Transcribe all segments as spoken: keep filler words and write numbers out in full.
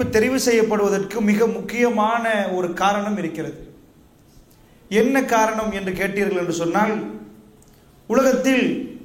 தலைப்பு தெரிவு செய்யப்படுவதற்கு மிக முக்கியமான ஒரு காரணம் இருக்கிறது. என்ன காரணம் என்று கேட்டீர்கள் என்று சொன்னால், உலகத்தில்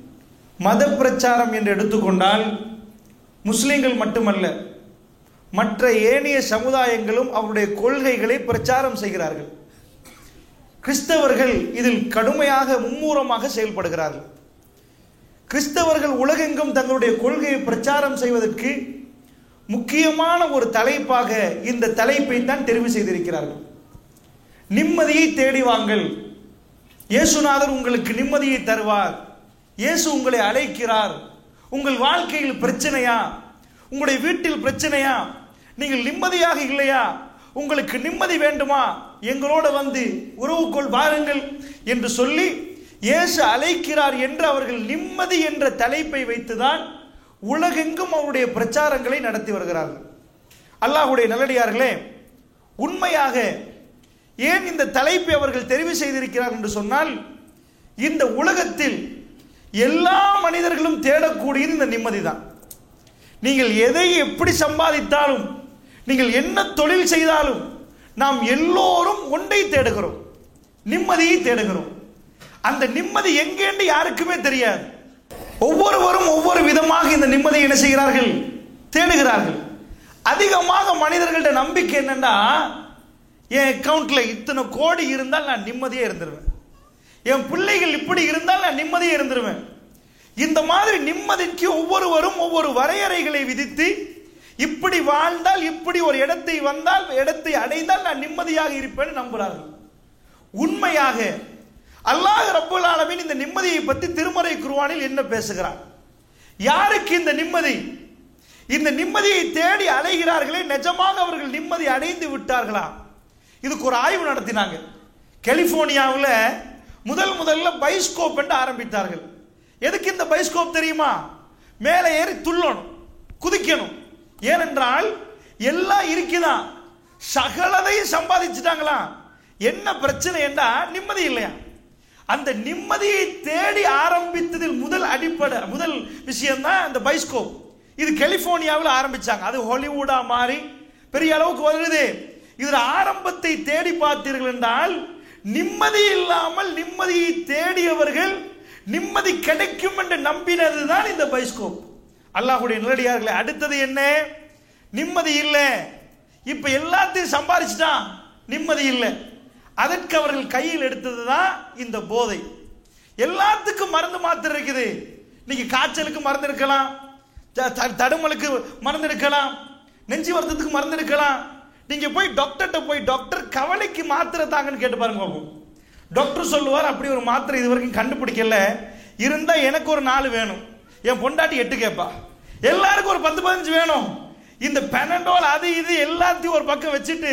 மத பிரச்சாரம் என்று எடுத்துக்கொண்டால் முஸ்லிம்கள் மட்டுமல்ல, மற்ற ஏனைய சமுதாயங்களும் அவருடைய கொள்கைகளை பிரச்சாரம் செய்கிறார்கள். கிறிஸ்தவர்கள் இதில் கடுமையாக மும்மூரமாக செயல்படுகிறார்கள். கிறிஸ்தவர்கள் உலகெங்கும் தங்களுடைய கொள்கையை பிரச்சாரம் செய்வதற்கு முக்கியமான ஒரு தலைப்பாக இந்த தலைப்பை தான் தெரிவு செய்திருக்கிறார்கள். நிம்மதியை தேடி வாங்கள், இயேசுநாதர் உங்களுக்கு நிம்மதியை தருவார், இயேசு உங்களை அழைக்கிறார், உங்கள் வாழ்க்கையில் பிரச்சனையா, உங்களுடைய வீட்டில் பிரச்சனையா, நீங்கள் நிம்மதியாக இல்லையா, உங்களுக்கு நிம்மதி வேண்டுமா, எங்களோட வந்து உறவுக்குள் வாருங்கள் என்று சொல்லி இயேசு அழைக்கிறார் என்று அவர்கள் நிம்மதி என்ற தலைப்பை வைத்துதான் உலகெங்கும் அவருடைய பிரச்சாரங்களை நடத்தி வருகிறார்கள். அல்லாஹ்வுடைய நல்லடியார்களே, உண்மையாக ஏன் இந்த தலைப்பை அவர்கள் தெரிவு செய்திருக்கிறார் என்று சொன்னால், இந்த உலகத்தில் எல்லா மனிதர்களும் தேடக்கூடியது இந்த நிம்மதி தான். நீங்கள் எதை எப்படி சம்பாதித்தாலும், நீங்கள் என்ன தொழில் செய்தாலும், நாம் எல்லோரும் ஒன்றை தேடுகிறோம், நிம்மதியை தேடுகிறோம். அந்த நிம்மதி எங்கே என்று யாருக்குமே தெரியாது. ஒவ்வொருவரும் ஒவ்வொரு விதமாக இந்த நிம்மதியை என்ன செய்கிறார்கள், தேடுகிறார்கள். அதிகமாக மனிதர்கள்ட்ட நம்பிக்கை என்னன்னா, என் அக்கௌண்ட்ல இத்தனை கோடி இருந்தால் நான் நிம்மதியே இருந்துருவேன், என் பிள்ளைகள் இப்படி இருந்தால் நான் நிம்மதியே இருந்துருவேன். இந்த மாதிரி நிம்மதிக்கு ஒவ்வொருவரும் ஒவ்வொரு வரையறைகளை விதித்து, இப்படி வாழ்ந்தால், இப்படி ஒரு இடத்தை வந்தால், இடத்தை அடைந்தால் நான் நிம்மதியாக இருப்பேன் நம்புகிறார்கள். உண்மையாக அல்லாஹ் ரப்பல் ஆலமீன் இந்த நிம்மதியை பற்றி திருமறை குர்ஆனில் என்ன பேசுகிறார்? யாருக்கு இந்த நிம்மதி? இந்த நிம்மதியை தேடி அலைகிறார்களே, நிஜமாக அவர்கள் நிம்மதி அடைந்து விட்டார்களா? இதுக்கு ஒரு ஆய்வு நடத்தினாங்க. கலிபோர்னியாவில் முதல் முதல்ல பைஸ்கோப் என்று ஆரம்பித்தார்கள். எதுக்கு இந்த பைஸ்கோப் தெரியுமா? மேலே ஏறி துள்ளணும், குதிக்கணும். ஏனென்றால் எல்லாம் இருக்குதான், சகலதையும் சம்பாதிச்சுட்டாங்களா. என்ன பிரச்சனை என்றா நிம்மதி இல்லையா? அந்த நிம்மதியை தேடி ஆரம்பித்ததில் முதல் அடிப்படை முதல் விஷயம் தான் இந்த பைஸ்கோப். இது கலிபோர்னியாவில் ஆரம்பிச்சாங்க. அது ஹாலிவுடா மாறி பெரிய அளவுக்கு வருது. இதில் ஆரம்பத்தை தேடி பார்த்தீர்கள் என்றால், நிம்மதி இல்லாமல் நிம்மதியை தேடியவர்கள் நிம்மதி கிடைக்கும் என்று நம்பினது தான் இந்த பைஸ்கோப். அல்லாஹ்வுடைய நல்லடியார்களே, அடுத்தது என்ன? நிம்மதி இல்லை, இப்ப எல்லாத்தையும் சம்பாதிச்சுட்டான், நிம்மதி இல்லை. அதற்கு அவர்கள் கையில் எடுத்தது தான் இந்த போதை. எல்லாத்துக்கும் மருந்து மாத்திரை இருக்குது. இன்னைக்கு காய்ச்சலுக்கு மருந்து இருக்கலாம், தடுமலுக்கு மருந்து இருக்கலாம், நெஞ்சு வருத்தத்துக்கு மருந்து இருக்கலாம். நீங்க போய் டாக்டர்கிட்ட போய், டாக்டர் கவலைக்கு மாத்திரை தாங்கன்னு கேட்டு பாருங்க. டாக்டர் சொல்லுவார், அப்படி ஒரு மாத்திரை இது வரைக்கும் கண்டுபிடிக்கல, இருந்தா எனக்கு ஒரு நாலு வேணும், என் பொண்டாட்டி எட்டு கேட்பா, எல்லாருக்கும் ஒரு பத்து பதினஞ்சு வேணும். இந்த பெனடோல் அது இது எல்லாத்தையும் ஒரு பக்கம் வச்சுட்டு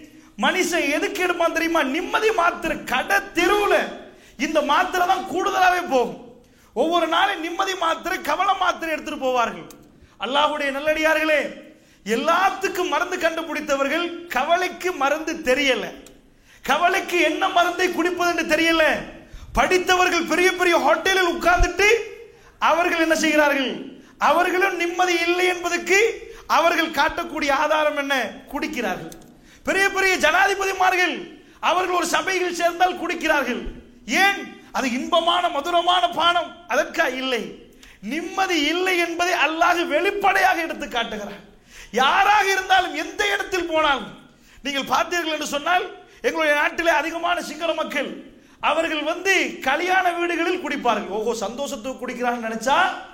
மனுஷன் எதுக்கு எடுப்பான் தெரியுமா? நிம்மதி மாத்திரை. கடை தெருவுல இந்த மாத்திரை தான் கூடுதலாவே போகும். ஒவ்வொரு நாளும் நிம்மதி மாத்திரை, கவலை மாத்திரை எடுத்துட்டு போவார்கள். அல்லாஹ்வுடைய நல்லடியார்களே, எல்லாத்துக்கும் மருந்து கண்டுபிடித்தவர்கள் கவலைக்கு மருந்து தெரியல, கவலைக்கு என்ன மருந்தை குடிப்பது என்று தெரியல. படித்தவர்கள் பெரிய பெரிய ஹோட்டலில் உட்கார்ந்துட்டு அவர்கள் என்ன செய்கிறார்கள்? அவர்களும் நிம்மதி இல்லை என்பதற்கு அவர்கள் காட்டக்கூடிய ஆதாரம் என்ன? குடிக்கிறார்கள். பெரிய பெரிய ஜனாதிபதிமார்கள் அவர்கள் ஒரு சபையில் சேர்ந்தால் குடிக்கிறார்கள். ஏன்? அது இன்பமான மதுரமான பானம், அதற்கா இல்லை. நிம்மதி இல்லை என்பதை அல்லாஹ் வெளிப்படையாக எடுத்து காட்டுகிறார். யாராக இருந்தாலும், எந்த இடத்தில் போனாலும் நீங்கள் பார்த்தீர்கள் என்று சொன்னால், எங்களுடைய நாட்டிலே அதிகமான சிங்கள மக்கள் அவர்கள் வந்து கல்யாண வீடுகளில் குடிப்பார்கள். ஓஹோ, சந்தோஷத்துக்கு குடிக்கிறார்கள் நினைச்சா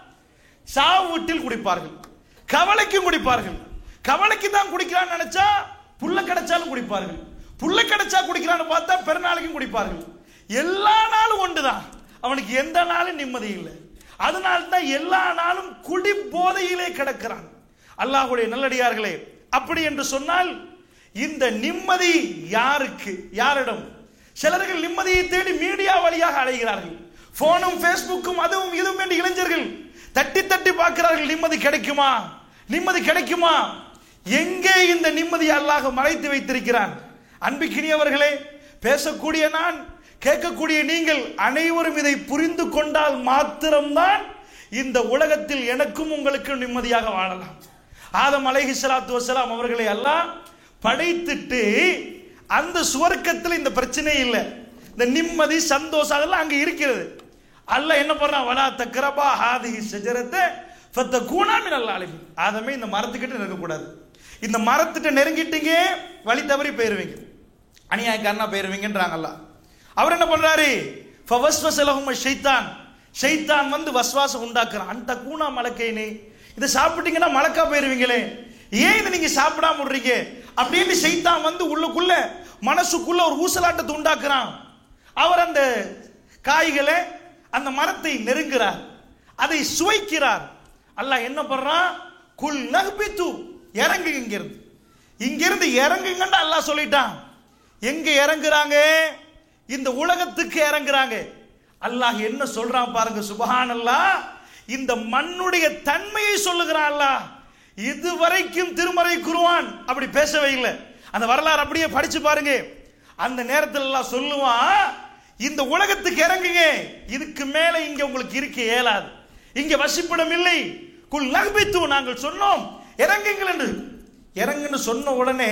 சாவு வீட்டில் குடிப்பார்கள், கவலைக்கும் குடிப்பார்கள். கவலைக்கு தான் குடிக்கிறான்னு நினைச்சா புள்ள கிடைச்சாலும் குடிப்பார்கள், புள்ள கிடைச்சா குடிக்கிறான்னு பார்த்தா பெருநாளைக்கும் குடிப்பார்கள். எல்லா நாளும் ஒன்றுதான், அவனுக்கு எந்த நாளும் நிம்மதி இல்லை. அதனால்தான் எல்லா நாளும் குடி போதையிலே கிடக்கிறான். அல்லாஹ்வுடைய நல்லடியார்களே, அப்படி என்று சொன்னால் இந்த நிம்மதி யாருக்கு, யாரிடம்? சிலர்கள் நிம்மதியை தேடி மீடியா வழியாக அலைகிறார்கள். போனும் பேஸ்புக்கும் அதுவும் இதுவும் என்று இளைஞர்கள் தட்டி தட்டி பார்க்கிறார்கள். நிம்மதி கிடைக்குமா, நிம்மதி கிடைக்குமா? எங்கே இந்த நிம்மதி அல்லாஹ் மறைத்து வைத்திருக்கிறான்? அன்பிக்கினியவர்களே, பேசக்கூடிய நான், கேட்கக்கூடிய நீங்கள் அனைவரும் இதை புரிந்து கொண்டால் மாத்திரம்தான் இந்த உலகத்தில் எனக்கும் உங்களுக்கும் நிம்மதியாக வாழலாம். ஆதம் அலைஹிஸ்ஸலாத்து வஸ்ஸலாம் அவர்களை அல்லாஹ் படைத்துட்டு அந்த சுவர்க்கத்தில் இந்த பிரச்சனை இல்லை, இந்த நிம்மதி சந்தோஷம் அதெல்லாம் அங்க இருக்கிறது. அல்லாஹ் என்ன பண்றான், வலா தக்ரபா ஹாதிஹி ஷஜரத ஃபதகூனா மினல் ஆலிமீன். ஆதமே இந்த மரத்துக்கிட்ட நெருங்க கூடாது, இந்த மரத்திட்ட நெருங்கிட்டீங்க வழி தவறி போயிருவீங்க, அநியாயக்காரனா போயிருவீங்கன்றாங்க அல்லாஹ். அவர் என்ன பண்றாரு, ஃபவஸ்வஸ லஹும் ஷைத்தான், ஷைத்தான் வந்து வஸ்வாசம் உண்டாக்குறான். அந்த கூனா மலக்கைனே, இதை சாப்பிட்டீங்கன்னா மலக்கா போயிருவீங்களே, ஏன் இதை நீங்க சாப்பிடாம விடுறீங்க அப்படின்னு ஷைத்தான் வந்து உள்ளுக்குள்ள மனசுக்குள்ள ஒரு ஊசலாட்டத்தை உண்டாக்குறான். அவர் அந்த காய்களை அந்த மரத்தை நெருங்குறார், அதை சுவைக்கிறார். அல்லாஹ் என்ன பண்றான், குல் நஹ்பிது, இறங்கு இங்கிருந்து, இங்கிருந்து இறங்குங்கன்னு அல்லாஹ் சொல்லிட்டான். எங்க இறங்குறாங்க, இந்த உலகத்துக்கு இறங்குறாங்க. அல்லாஹ் என்ன சொல்றான் பாருங்க, சுப்ஹானல்லாஹ். இந்த மண்ணுடைய தன்மையை சொல்லுகிறான் அல்லாஹ். இதுவரைக்கும் திருமறை குர்ஆன் அப்படி பேசவே இல்லை. அந்த வரலாறு அப்படியே படிச்சு பாருங்க. அந்த நேரத்தில் எல்லாம் சொல்லுவான், இந்த உலகத்துக்கு இறங்குங்க, இதுக்கு மேல இங்க உங்களுக்கு இருக்க இயலாது, இங்க வசிப்பிடம் இல்லை. குல் நஹ்பிது, நாங்கள் சொன்னோம் இறங்குங்கள் என்று. இறங்குன்னு சொன்ன உடனே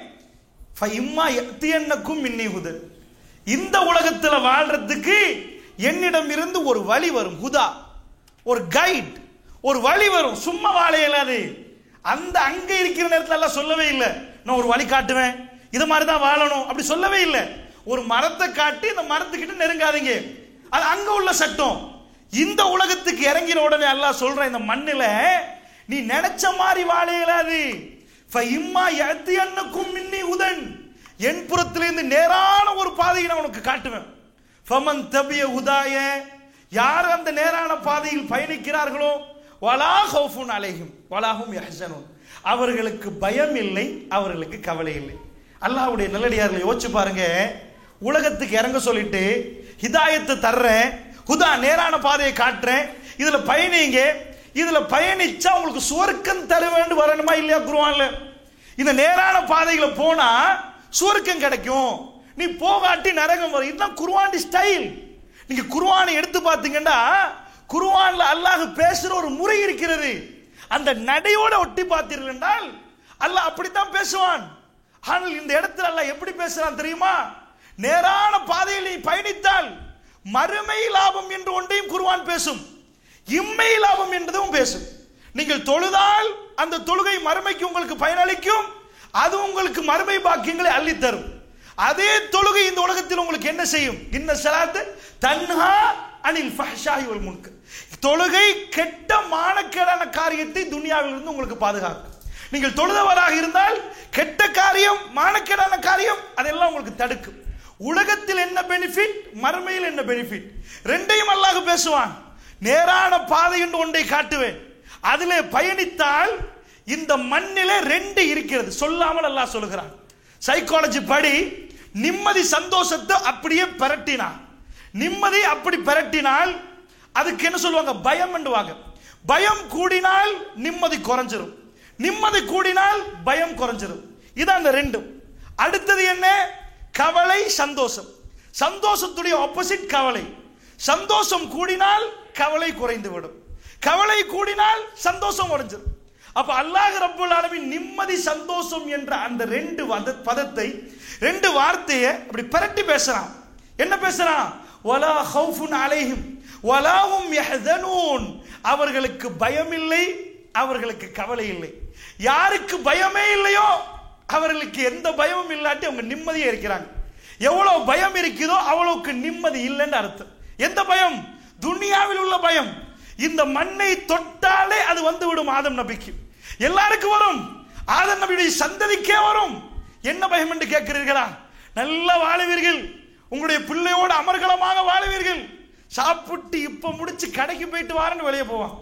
ஃபஇம்மா யத்தியன்னக்கும் மின்னி ஹுதன், இந்த உலகத்துல வாழ்றதுக்கு என்னிடம் இருந்து ஒரு வழி வரும், ஹுதா, ஒரு கைட், ஒரு வழி வரும். சும்மா வாழ இயலாது. அந்த அங்க இருக்கிற நேரத்தில் எல்லாம் சொல்லவே இல்லை, நான் ஒரு வழி காட்டுவேன், இது மாதிரி தான் வாழணும் அப்படி சொல்லவே இல்லை. ஒரு மரத்தை காட்டி இந்த மரத்துக்கிட்ட நெருங்காதீங்க, அது அங்க உள்ள சட்டம். இந்த உலகத்துக்கு இறங்கின உடனே அல்லாஹ் சொல்ற, இந்த மண்ணில நீ நினைச்ச மாதிரி வாழ இயலாது. ஃபஇம்மா யத்தியன்னக்கும் மின்னி ஹுதன், என் புறத்திலிருந்து நேரான ஒரு பாதையை நான் உனக்கு காட்டுவேன். ஃபமன் தபிய ஹுதாய, யார் அந்த நேரான பாதையில் பயணிக்கிறார்களோ, வலா ஹௌஃபுன் அலைஹிம் வலாஹும் யஹ்ஸனூன், அவர்களுக்கு பயம் இல்லை, அவர்களுக்கு கவலை இல்லை. அல்லாஹ்வுடைய நல்லடியார்களை யோசிச்சு பாருங்க. உலகத்துக்கு இறங்க சொல்லிட்டு ஹிதாயத்தை தர்றேன், ஹுதா நேரான பாதையை காட்டுறேன், இதுல பயணிங்க, இதுல பயணிச்சா உங்களுக்கு சுவர்க்கம் தர வேண்டும் வரணுமா இல்லையா குர்ஆன்ல. இந்த நேரான பாதைகளை போனா சுவர்க்கம் கிடைக்கும், நீ போகாட்டி நரகம் வரும். இதுதான் குர்ஆன் ஸ்டைல். நீங்க குர்ஆனை எடுத்து பார்த்தீங்கன்னா குர்ஆன்ல அல்லாஹ் பேசுற ஒரு முறை இருக்கிறது. அந்த நடையோட ஒட்டி பார்த்தீர்கள் என்றால் அல்லாஹ் அப்படித்தான் பேசுவான். ஆனால் இந்த இடத்துல அல்லாஹ் எப்படி பேசுறான் தெரியுமா, நேரான பாதையில் நீ பயணித்தால் மறுமை லாபம் என்று ஒன்றையும் குர்ஆன் பேசும், இம்மை லாபம் என்றதும் பேசும். நீங்கள் தொழுதால் அந்த தொழுகை மறுமைக்கு உங்களுக்கு பயனளிக்கும், அது உங்களுக்கு மறுமை பாக்கியங்களை அள்ளி தரும். அதே தொழுகை இந்த உலகத்தில் உங்களுக்கு என்ன செய்யும், இன்ன ஸலாத் தன்ஹா அனில் ஃபஹ்ஷாஹி வல் முன்கர், தொழுகை கெட்ட மானக்கேடான காரியத்தை துனியாவில் இருந்து உங்களுக்கு பாதுகாக்கும். நீங்கள் தொழுதவராக இருந்தால் கெட்ட காரியம் மானக்கேடான காரியம் அதெல்லாம் உங்களுக்கு தடுக்கும். உலகத்தில் என்ன பெனிஃபிட், மறுமையில் என்ன பெனிஃபிட், ரெண்டையும் அல்லாஹ் பேசுவான். நேரான பாதை என்று ஒன்றை காட்டுவேன், அதிலே பயணித்தால் இந்த மண்ணிலே ரெண்டு இருக்கிறது, சொல்லாமல் அல்லாஹ் சொல்லுகிறான். சைக்காலஜி படி நிம்மதி சந்தோஷத்தை அப்படியே பிரட்டினான், நிம்மதி அப்படி பிரட்டினால் அதுக்கு என்ன சொல்லுவாங்க, பயம் என்றுவாங்க. பயம் கூடினால் நிம்மதி குறைஞ்சிரும், நிம்மதி கூடினால் பயம் குறைஞ்சிரும். இதான் அந்த ரெண்டும். அடுத்தது என்ன, கவலை சந்தோஷம். சந்தோஷத்துடைய ஆப்போசிட் கவலை. சந்தோஷம் கூடினால் கவலை குறைந்து விடும், கவலை கூடினால் சந்தோஷம் குறைஞ்சிடும். அப்ப அல்லாஹ் ரப்பல் ஆலமீன் நிம்மதி சந்தோஷம் என்ற அந்த ரெண்டு பதத்தை, ரெண்டு வார்த்தையை அப்படி பிரட்டி பேசுறான். என்ன பேசுறான், வலா ஹௌஃபுன் அலைஹிம் வலா ஹும் யஹ்ஸனூன், அவர்களுக்கு பயம் இல்லை, அவர்களுக்கு கவலை இல்லை. யாருக்கு பயமே இல்லையோ அவர்களுக்கு எந்த பயமும் இல்லாட்டி அவங்க நிம்மதியா இருக்கிறாங்க. எவ்வளவு பயம் இருக்குதோ அவ்வளவுக்கு நிம்மதி இல்லைன்னு அர்த்தம். எந்த பயம், துனியாவில் உள்ள பயம். இந்த மண்ணை தொட்டாலே அது வந்து விடும் ஆதம் நபிக்கு, எல்லாருக்கும் வரும், ஆதம் நபியுடைய சந்ததிக்கே வரும். என்ன பயம் என்று கேட்கிறீர்களா, நல்லா வாழுவீர்கள், உங்களுடைய பிள்ளையோடு அமர்கலமாக வாழுவீர்கள். சாப்பிட்டு இப்ப முடிச்சு கடைக்கு போயிட்டு வாரன்னு வெளியே போவான்,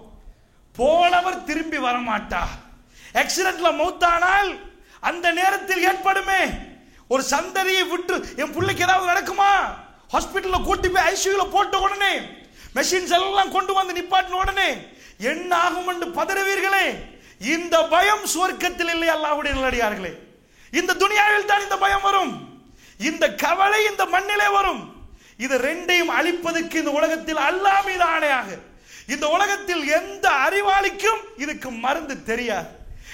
போனவர் திரும்பி வரமாட்டார். ஆக்சிடென்ட்ல மௌத்தானால் அந்த நேரத்தில் ஏற்படுமே ஒரு சந்ததியை விட்டு, என் பிள்ளைக்கு ஏதாவது நடக்குமா, ஹாஸ்பிட்டல்ல கூட்டி போய் ஐசியூல போட்ட உடனே மெஷின்ஸ் எல்லாம் கொண்டு வந்து நிப்பாட்டின உடனே என்ன ஆகும் என்று பதறுவீர்களே. இந்த பயம் சுவர்க்கத்தில் இல்லை அல்லாஹ்வுடைய நல்லடியார்களே. இந்த துனியாவில் தான் இந்த பயம் வரும், இந்த கவலை இந்த மண்ணிலே வரும். இது ரெண்டையும் அழிப்பதற்கு இந்த உலகத்தில் அல்லாஹ் மீது ஆணையாக, இந்த உலகத்தில் எந்த அறிவாளிக்கும் இதுக்கு மருந்து தெரியாது.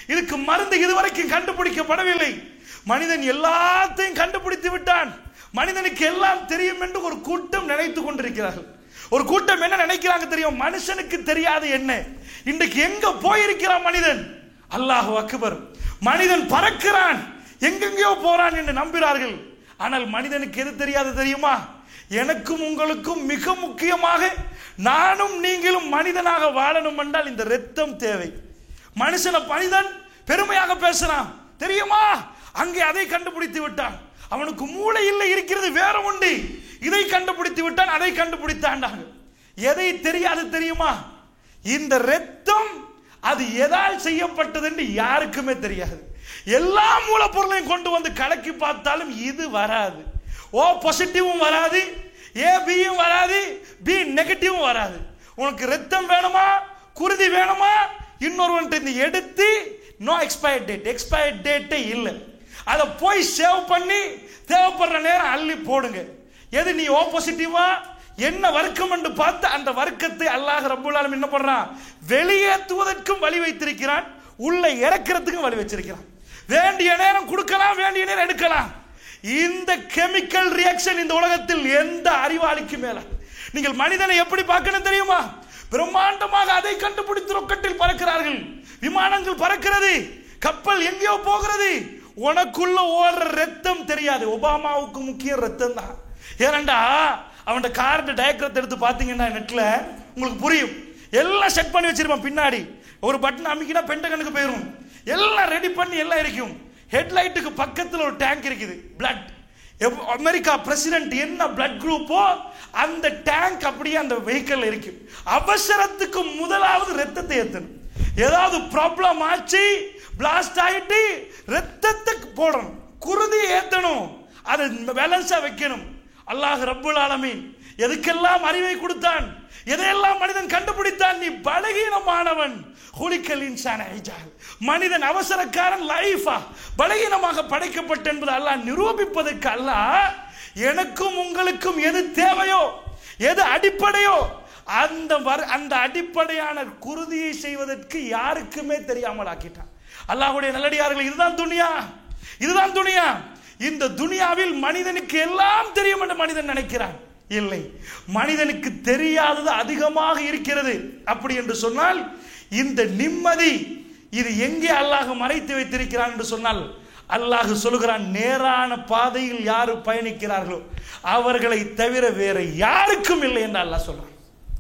இதுக்கு மருந்து இதுவரைக்கும் கண்டுபிடிக்கப்படவில்லை. மனிதன் எல்லாத்தையும் கண்டுபிடித்து விட்டான், மனிதனுக்கு எல்லாம் தெரியும் என்று ஒரு கூட்டம் நினைத்து கொண்டிருக்கிறார்கள். ஒரு கூட்டம் என்ன நினைக்கிறாங்க தெரியும்? மனுஷனுக்கு தெரியாது என்ன. இன்றைக்கு எங்க போயிருக்கிறான் மனிதன்? அல்லாஹு அக்பர். மனிதன் பறக்கிறான், எங்கெங்கயோ போறான் என்று நம்புகிறார்கள். ஆனால் மனிதனுக்கு எது தெரியாது தெரியுமா? எனக்கும் உங்களுக்கும் மிக முக்கியமாக நானும் நீங்களும் மனிதனாக வாழணும் என்றால் இந்த ரத்தம் தேவை. மனுஷனை மனிதன் பெருமையாக பேசுறான் தெரியுமா? அங்கே அதை கண்டுபிடித்து விட்டான். அவனுக்கு மூளை இல்லை, இருக்கிறது வேற உண்டு. இதை கண்டுபிடித்து விட்டான், அதை கண்டுபிடித்தான். எதை தெரியாது தெரியுமா? இந்த ரத்தம் அது எதால் செய்யப்பட்டது என்று யாருக்குமே தெரியாது. எல்லா மூலப்பொருளையும் கொண்டு வந்து கலக்கி பார்த்தாலும் இது வராது. ஓ பாசிட்டிவும் வராது, ஏ பியும் வராது, பி நெகட்டிவும் வராது. உனக்கு ரத்தம் வேணுமா, குருதி வேணுமா, இன்னொருவன்ட்டு நீ எடுத்து நோ எக்ஸ்பயர் டேட், எக்ஸ்பயர் டேட்டே இல்லை. அதை போய் சேவ் பண்ணி தேவைப்படுற நேரம் அள்ளி போடுங்க. எது நீ ஓ பாசிட்டிவா என்ன வர்க்கம் என்று பார்த்து அந்த வர்க்கத்தை அல்லாஹ் ரப்பல் ஆலமீன் என்ன பண்றான்? வெளியேற்றுவதற்கும் வழி வைத்திருக்கிறான், உள்ள இறக்கிறதுக்கும் வழி வச்சிருக்கிறான். வேண்டிய நேரம் கொடுக்கலாம், வேண்டிய நேரம் எடுக்கலாம். இந்த கெமிக்கல் ரியாக்ஷன் இந்த உலகத்தில் எந்த அறிவாளிக்கு மேல. நீங்கள் மனிதனை எப்படி பார்க்கணும் தெரியுமா? பிரம்மாண்டமாக அதை கண்டுபிடித்து ரொக்கெட்டில் பறக்கிறார்கள், விமானங்கள் பறக்கிறது, கப்பல் எங்கேயோ போகிறது. உனக்குள்ள ஓடுற ரத்தம் தெரியாது. ஒபாமாவுக்கு முக்கிய ரத்தம் தான். ஏனண்டா அவன் கார்டு டயக்ராம் எடுத்து பார்த்தீங்கன்னா நெட்ல உங்களுக்கு புரியும். எல்லாம் செட் பண்ணி வச்சிருப்பான். பின்னாடி ஒரு பட்டன் அமைக்கினா பென்டகனுக்கு போயிடும். எல்லாம் ரெடி பண்ணி எல்லாம் இருக்கும். ஹெட்லைட்டுக்கு பக்கத்தில் ஒரு டேங்க் இருக்குது, பிளட். அமெரிக்கா பிரசிடென்ட் என்ன பிளட் குரூப்போ அந்த டேங்க் அப்படியே அந்த வெஹிக்கிள் இருக்கு. அவசரத்துக்கு முதலாவது ரத்தத்தை ஏற்றணும். ஏதாவது ப்ராப்ளம் ஆச்சு, பிளாஸ்ட் ஆயிட்டு ரத்தத்தை போடணும், குருதி ஏற்றணும், அதை பேலன்ஸா வைக்கணும். அல்லாஹ் ரப்பல் ஆலமீன் எதுக்கெல்லாம் அறிவை கொடுத்தான், எதையெல்லாம் மனிதன் கண்டுபிடித்தான். நீ பலகீனமானவன். ஹுலிகல் இன்சான ஐஜால். மனிதன் அவசரக்காரன், லைஃபா பலகீனமாக படைக்கப்பட்ட என்பது அல்லாஹ் நிரூபிப்பதற்கு அல்லாஹ் எனக்கும் உங்களுக்கும் எது தேவையோ, எது அடிப்படையோ அந்த அந்த அடிப்படையான குருதியை செய்வதற்கு யாருக்குமே தெரியாமல் ஆக்கிட்டான். அல்லாஹ்வுடைய நல்லடியார்கள், இதுதான் துனியா, இதுதான் துனியா. இந்த துனியாவில் மனிதனுக்கு எல்லாம் தெரியும் என்று மனிதன் நினைக்கிறான். இல்லை, மனிதனுக்கு தெரியாதது அதிகமாக இருக்கிறது. அப்படி என்று சொன்னால் இந்த நிம்மதி இது எங்கே அல்லாஹ் மறைத்து வைத்திருக்கிறான் என்று சொன்னால், அல்லாஹ் சொல்லுகிறான், நேரான பாதையில் யாரு பயணிக்கிறார்களோ அவர்களை தவிர வேற யாருக்கும் இல்லை என்று அல்லாஹ் சொல்றான்.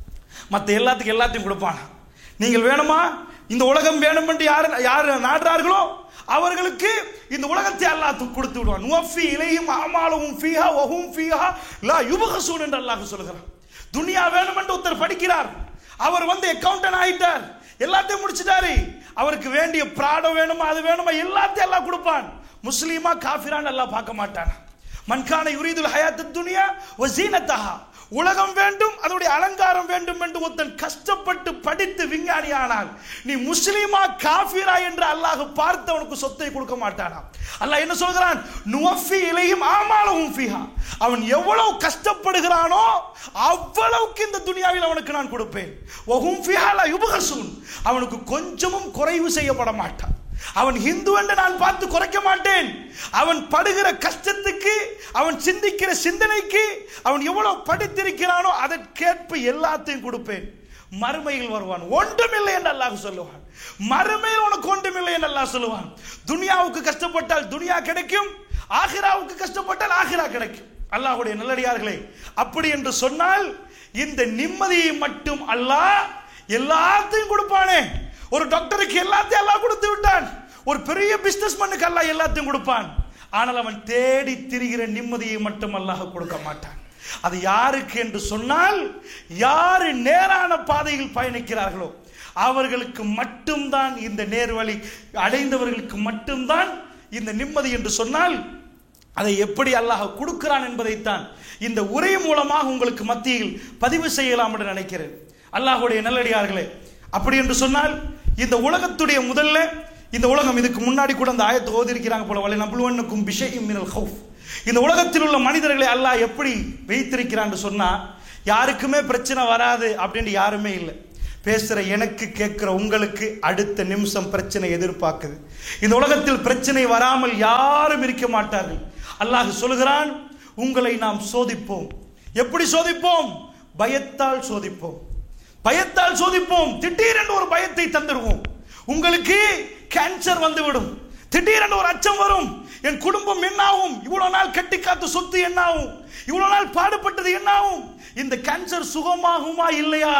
மற்ற எல்லாத்துக்கும் எல்லாத்தையும் கொடுப்பான். நீங்கள் வேணுமா, இந்த உலகம் வேணும் என்று யார் யார் நாடுறார்களோ அவர்களுக்கு இந்த உலகத்தை அல்லாஹ் கொடுத்து விடுவான். நுவஃபி இலைஹிம் அமாலுஹும் ஃபீஹா வஹும் ஃபீஹா லா யுபஹஸூன் என்று அல்லாஹ் சொல்கிறான். துனியா வேணும் என்று ஒருத்தர் படிக்கிறார், அவர் வந்து அக்கவுண்டன்ட் ஆயிட்டார், எல்லாத்தையும் முடிச்சிட்டாரு. அவருக்கு வேண்டிய பிராடம் வேணுமா, அது வேணுமா, எல்லாத்தையும் அல்லாஹ் கொடுப்பான். முஸ்லீமா காஃபிரான்னு அல்லாஹ் பார்க்க மாட்டான். மன்கான யுரீதுல் ஹயாத்தத் துனியா வ ஸீனத்தஹா. உலகம் வேண்டும், அதனுடைய அலங்காரம் வேண்டும் என்று ஒருத்தன் கஷ்டப்பட்டு படித்து விஞ்ஞானி ஆனால் நீ முஸ்லிமா காஃபிரா என்று அல்லாஹ் பார்த்து அவனுக்கு சொத்தை கொடுக்க மாட்டானா? அல்லாஹ் என்ன சொல்கிறான்? நுவஃபி இலைஹிம் அமாலுஹும் ஃபீஹா. அவன் எவ்வளவு கஷ்டப்படுகிறானோ அவ்வளவுக்கு இந்த துனியாவில் அவனுக்கு நான் கொடுப்பேன். வஹும் ஃபீஹா லா யுபஹஸூன். அவனுக்கு கொஞ்சமும் குறைவு செய்யப்பட மாட்டான். அவன் ஹிந்து என்று நான் பார்த்து குறைக்க மாட்டேன். அவன் படுகிற கஷ்டத்துக்கு, அவன் சிந்திக்கிற சிந்தனைக்கு, அவன் எவ்வளவு படித்திருக்கிறானோ அதற்கேற்ப எல்லாத்தையும் கொடுப்பேன். மறுமையில் வருவான், ஒன்றுமில்லை என்று அல்லாஹ் சொல்லுவான். மறுமையில் உனக்கு ஒன்றுமில்லை என்று அல்லாஹ் சொல்லுவான். துனியாவுக்கு கஷ்டப்பட்டால் துனியா கிடைக்கும், ஆகிராவுக்கு கஷ்டப்பட்டால் ஆகிரா கிடைக்கும். அல்லாஹ்வுடைய நல்லடியார்களே, அப்படி என்று சொன்னால் இந்த நிம்மதியை மட்டும் அல்லாஹ் எல்லாத்தையும் கொடுப்பானே. ஒரு டாக்டருக்கு எல்லாத்தையும் அல்லாஹ் கொடுத்து விட்டான், ஒரு பெரிய பிசினஸ்மேனுக்கு அல்லாஹ் எல்லாத்தையும் கொடுப்பான். ஆனால் அவன் தேடி திரிகிற நிம்மதியை மட்டும் அல்லாஹ் கொடுக்க மாட்டான். அது யாருக்கு என்று சொன்னால், யாரு நேரான பாதையில் பயணிக்கிறார்களோ அவர்களுக்கு மட்டும்தான், இந்த நேர்வழி அடைந்தவர்களுக்கு மட்டும்தான் இந்த நிம்மதி என்று சொன்னால், அதை எப்படி அல்லாஹ் கொடுக்கிறான் என்பதைத்தான் இந்த உரை மூலமாக உங்களுக்கு மத்தியில் பதிவு செய்யலாம் என்று நினைக்கிறேன். அல்லாஹ்வுடைய நல்லடியார்களே, அப்படி என்று சொன்னால் இந்த உலகத்துடைய முதல்ல, இந்த உலகம் இதுக்கு முன்னாடி கூட அந்த ஆயத்தை ஓதி இருக்கிறாங்க போல, வலை நபுலுவன்னக்கும் பிஷைஇம் மினல் ஹௌஃப். இந்த உலகத்தில் உள்ள மனிதர்களை அல்லாஹ் எப்படி வைத்திருக்கிறான்னு சொன்னா, யாருக்குமே பிரச்சனை வராது அப்படின்னு யாருமே இல்லை. பேசுற எனக்கு, கேட்கிற உங்களுக்கு அடுத்த நிமிஷம் பிரச்சனை எதிர்பார்க்குது. இந்த உலகத்தில் பிரச்சனை வராமல் யாரும் இருக்க மாட்டார்கள். அல்லாஹ் சொல்கிறான், உங்களை நாம் சோதிப்போம். எப்படி சோதிப்போம்? பயத்தால் சோதிப்போம். பயத்தால் சோதிப்போம். திடீரென்று ஒரு பயத்தை தந்துடுவோம். உங்களுக்கு கேன்சர் வந்துவிடும். திடீரென்று ஒரு அச்சம் வரும். என் குடும்பம் என்னாகும்? இவ்வளவு நாள் கட்டி காத்த சொத்து என்னாகும்? இவ்வளவு நாள் பாடுபட்டது என்னாகும்? இந்த கேன்சர் சுகமாகுமா இல்லையா?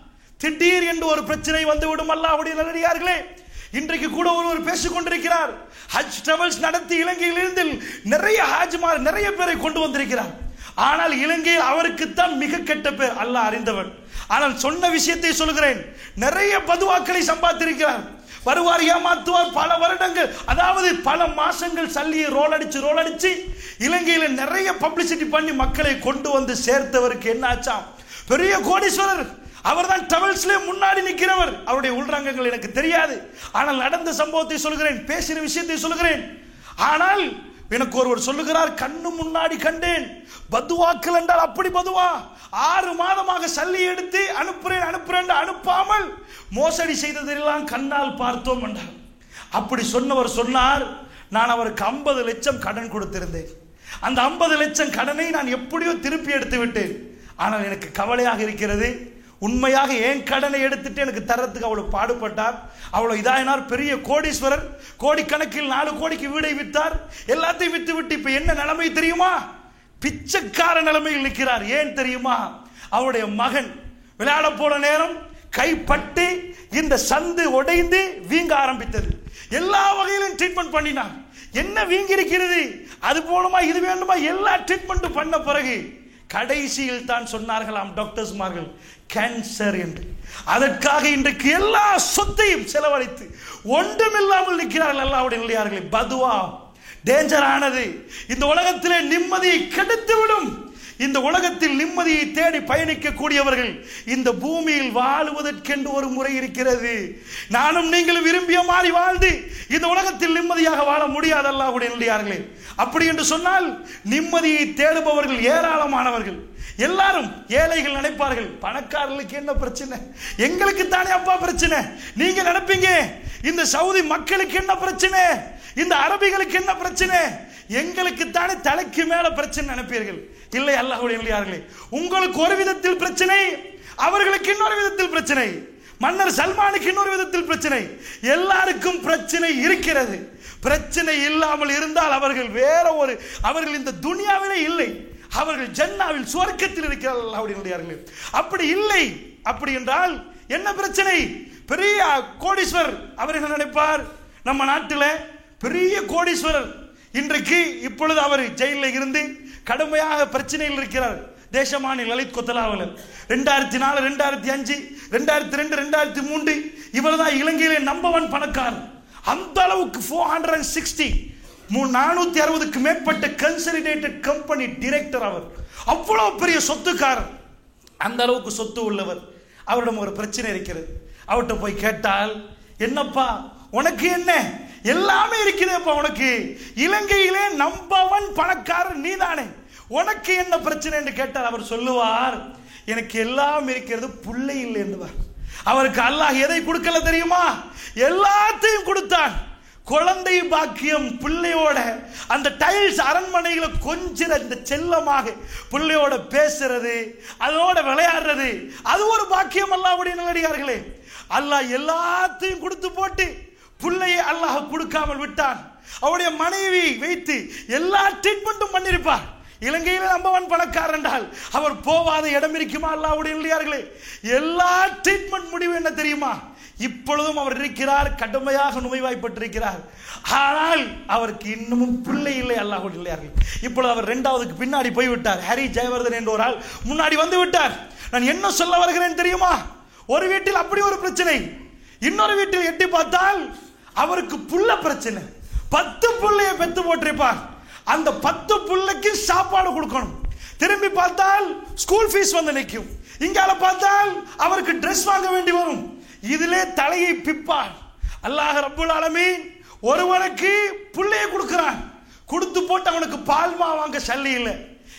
திடீர் என்று ஒரு பிரச்சனை வந்துவிடும். அல்லாஹ்வுடைய நல்லடியார்களே, இன்றைக்கு கூட ஒருவர் பேசிக் கொண்டிருக்கிறார். ஹஜ் டிராவல்ஸ் நடத்தி இலங்கையில் இருந்து நிறைய ஹாஜிமார் நிறைய பேரை கொண்டு வந்திருக்கிறார். ஆனால் இலங்கையில் அவருக்குத்தான் மிக கெட்ட பேர், அல்லாஹ் அறிந்தவன். ஆனால் சொன்ன விஷயத்தை சொல்கிறேன், நிறைய பதுவாக்களை சம்பாதித்திருக்கிறார். வருவார், ஏமாத்துவார் பல வருடங்கள், அதாவது பல மாசங்கள் சல்லியை ரோல் அடிச்சு ரோல் அடிச்சு இலங்கையில நிறைய பப்ளிசிட்டி பண்ணி மக்களை கொண்டு வந்து சேர்த்தவருக்கு என்ன ஆச்சாம்? பெரிய கோடீஸ்வரர். அவர் தான் டிராவல்ஸ்ல முன்னாடி நிற்கிறவர். அவருடைய உள்ரங்கங்கள் எனக்கு தெரியாது. ஆனால் நடந்த சம்பவத்தை சொல்கிறேன், பேசின விஷயத்தை சொல்கிறேன். ஆனால் எனக்கு ஒருவர் சொல்லுகிறார், கண்ணு முன்னாடி கண்டேன். பதுவாக்கள் என்றால் அப்படி பதுவா. ஆறு மாதமாக சல்லி எடுத்து அனுப்புறேன் அனுப்புறேன் அனுப்பாமல் மோசடி செய்ததெல்லாம் கண்ணால் பார்த்தோம் என்றார். அப்படி சொன்னவர் சொன்னார், நான் அவருக்கு ஐம்பது லட்சம் கடன் கொடுத்திருந்தேன். அந்த ஐம்பது லட்சம் கடனை நான் எப்படியோ திருப்பி எடுத்து விட்டேன். ஆனால் எனக்கு கவலையாக இருக்கிறது, உண்மையாக என் கடனை எடுத்துட்டு எனக்கு தரத்துக்கு அவ்வளவு பாடுபட்டார், அவ்வளவு இதாயினார். பெரிய கோடீஸ்வரர், கோடிக்கணக்கில் நாலு கோடிக்கு வீடை வித்தார். எல்லாத்தையும் வித்து விட்டு இப்ப என்ன நிலைமை தெரியுமா? பிச்சைக்கார நிலைமையில் நிற்கிறார். ஏன் தெரியுமா? அவருடைய மகன் விளையாட போன நேரம் கைப்பட்டு இந்த சந்து உடைந்து வீங்க ஆரம்பித்தது. எல்லா வகையிலும் ட்ரீட்மெண்ட் பண்ணினார். என்ன வீங்கி இருக்கிறது, அது போலுமா இது வேண்டுமா, எல்லா ட்ரீட்மெண்ட் பண்ண பிறகு கடைசியில் தான் சொன்னார்களாம் டாக்டர்ஸ்மார்கள், கேன்சர் என்று. அதற்காக இன்றைக்கு எல்லா சொத்தையும் செலவழித்து ஒன்றுமில்லாமல் நிற்கிறார்கள். அல்லாஹ்வுடைய நல்லடியார்களே, பதுவா டேஞ்சரானது. இந்த உலகத்திலே நிம்மதியை கெடுத்து விடும். இந்த உலகத்தில் நிம்மதியை தேடி பயணிக்க கூடியவர்கள் இந்த பூமியில் வாழுவதற்கென்று ஒரு முறை இருக்கிறது. நானும் நீங்களும் விரும்பிய மாதிரி வாழ்ந்து இந்த உலகத்தில் நிம்மதியாக வாழ முடியாது. அல்லாஹ்வுடைய நல்லடியார்களே, அப்படி என்று சொன்னால் நிம்மதியை தேடுபவர்கள் ஏராளமானவர்கள். எல்லாரும் ஏழைகள் நினைப்பார்கள், பணக்காரர்களுக்கு என்ன பிரச்சனை, எங்களுக்கு தானே அப்பா பிரச்சனை. நீங்க நினைப்பீங்க இந்த சவுதி மக்களுக்கு என்ன பிரச்சனை, இந்த அரபிகளுக்கு என்ன பிரச்சனை, எங்களுக்கு தானே தலைக்கு மேல பிரச்சனை நினைப்பீர்கள். இல்லை, அல்லாஹ்வுடைய நல்லடியார்களே, உங்களுக்கு ஒரு விதத்தில் பிரச்சனை, அவர்களுக்கு இன்னொரு விதத்தில் பிரச்சனை, மன்னர் சல்மானுக்கு இன்னொரு விதத்தில் பிரச்சனை. எல்லாருக்கும் பிரச்சனை இருக்கிறது. பிரச்சனை இல்லாமல் இருந்தால் அவர்கள் வேற ஒரு, அவர்கள் இந்த துனியாவிலே இல்லை, அவர்கள் ஜன்னாவில் சுவர்க்கத்தில் இருக்கிறார்கள். அல்லாஹ்வுடைய நல்லடியார்களே, அப்படி இல்லை. அப்படி என்றால் என்ன பிரச்சனை? பெரிய கோடீஸ்வரர் அவர் என்ன நினைப்பார்? நம்ம நாட்டில் பெரிய கோடீஸ்வரர் இன்றைக்கு இப்பொழுது அவர் ஜெயிலில் இருந்து கடுமையாக பிரச்சனையில் இருக்கிறார். தேசமானி லலித் கொத்தலாவலர் ரெண்டாயிரத்தி நாலு ரெண்டாயிரத்தி அஞ்சு ரெண்டாயிரத்தி ரெண்டு ரெண்டாயிரத்தி மூன்று இவர் தான் இலங்கையிலே நம்பர் ஒன் பணக்காரர். அந்த அளவுக்கு ஃபோர் ஹண்ட்ரட் அண்ட் சிக்ஸ்டி நானூத்தி அறுபதுக்கு மேற்பட்ட கன்சாலிடேட்டட் கம்பெனி டிரெக்டர். அவர் அவ்வளவு பெரிய சொத்துக்காரர், அந்த அளவுக்கு சொத்து உள்ளவர். அவரிடம் ஒரு பிரச்சனை இருக்கிறது. அவர்கிட்ட போய் கேட்டால், என்னப்பா உனக்கு என்ன, எல்லாமே இருக்கிறேப்பா உனக்கு, இலங்கையிலே நம்பர் ஒன் பணக்காரர் நீதானே, உனக்கு என்ன பிரச்சனை என்று கேட்டால் அவர் சொல்லுவார், எனக்கு எல்லாம் இருக்கிறது, பிள்ளை இல்லை என்பார். அவருக்கு அல்லாஹ் எதை கொடுக்கல தெரியுமா? எல்லாத்தையும் கொடுத்தான். குழந்தை பாக்கியம், பிள்ளையோட அந்த டைல்ஸ் அரண்மனைகளை கொஞ்சம் இந்த செல்லமாக பிள்ளையோட பேசுறது, அதோட விளையாடுறது, அது ஒரு பாக்கியம். அல்லாஹ்வுடைய நல்லடியார்களே, அல்லாஹ் எல்லாத்தையும் கொடுத்து போட்டு பிள்ளையை அல்லாஹ் கொடுக்காமல் விட்டான். அவருடைய மனைவி வைத்து எல்லா ட்ரீட்மெண்ட்டும் பண்ணிருப்பார். இலங்கையில் நம்பர் ஒன் பணக்காரர் என்றால் அவர் போவாத இடம் இருக்குமா? அல்லாஹ்வுடைய நல்லடியார்களே, எல்லா ட்ரீட்மெண்ட் முடிவு என்ன தெரியுமா? இப்பொழுதும் அவர் இருக்கிறார், கடுமையாக நோய்வாய்ப்பட்டிருக்கிறார். ஆனால் அவருக்கு இன்னமும் பிள்ளை இல்லை. அல்லாஹ்வுடைய நல்லடியார்களே, இப்பொழுது அவர் இரண்டாவதுக்கு பின்னாடி போய்விட்டார். ஹரி ஜெயவர்தன் என்ற ஒரு ஆள் முன்னாடி வந்து விட்டார். நான் என்ன சொல்ல வருகிறேன் தெரியுமா? ஒரு வீட்டில் அப்படி ஒரு பிரச்சனை, இன்னொரு வீட்டில் எட்டி பார்த்தால் அவருக்கு புள்ள பிரச்சனை. பத்து புள்ளைய பெத்து போட்டிருப்பார். அந்த பத்து புள்ளைக்கு சாப்பாடு கொடுக்கணும். திரும்பி பார்த்தால் ஸ்கூல் ஃபீஸ் வந்து நிற்கும். இங்கால பார்த்தால் அவருக்கு ட்ரெஸ் வாங்க வேண்டி வரும். இதிலே தலையை பிப்பார். அல்லாஹ் ரப்புல் ஆலமீன் ஒருவனுக்கு புள்ளையை கொடுக்கிறான். கொடுத்து போட்டு அவனுக்கு பால்மா வாங்க சல்லி இல்லை.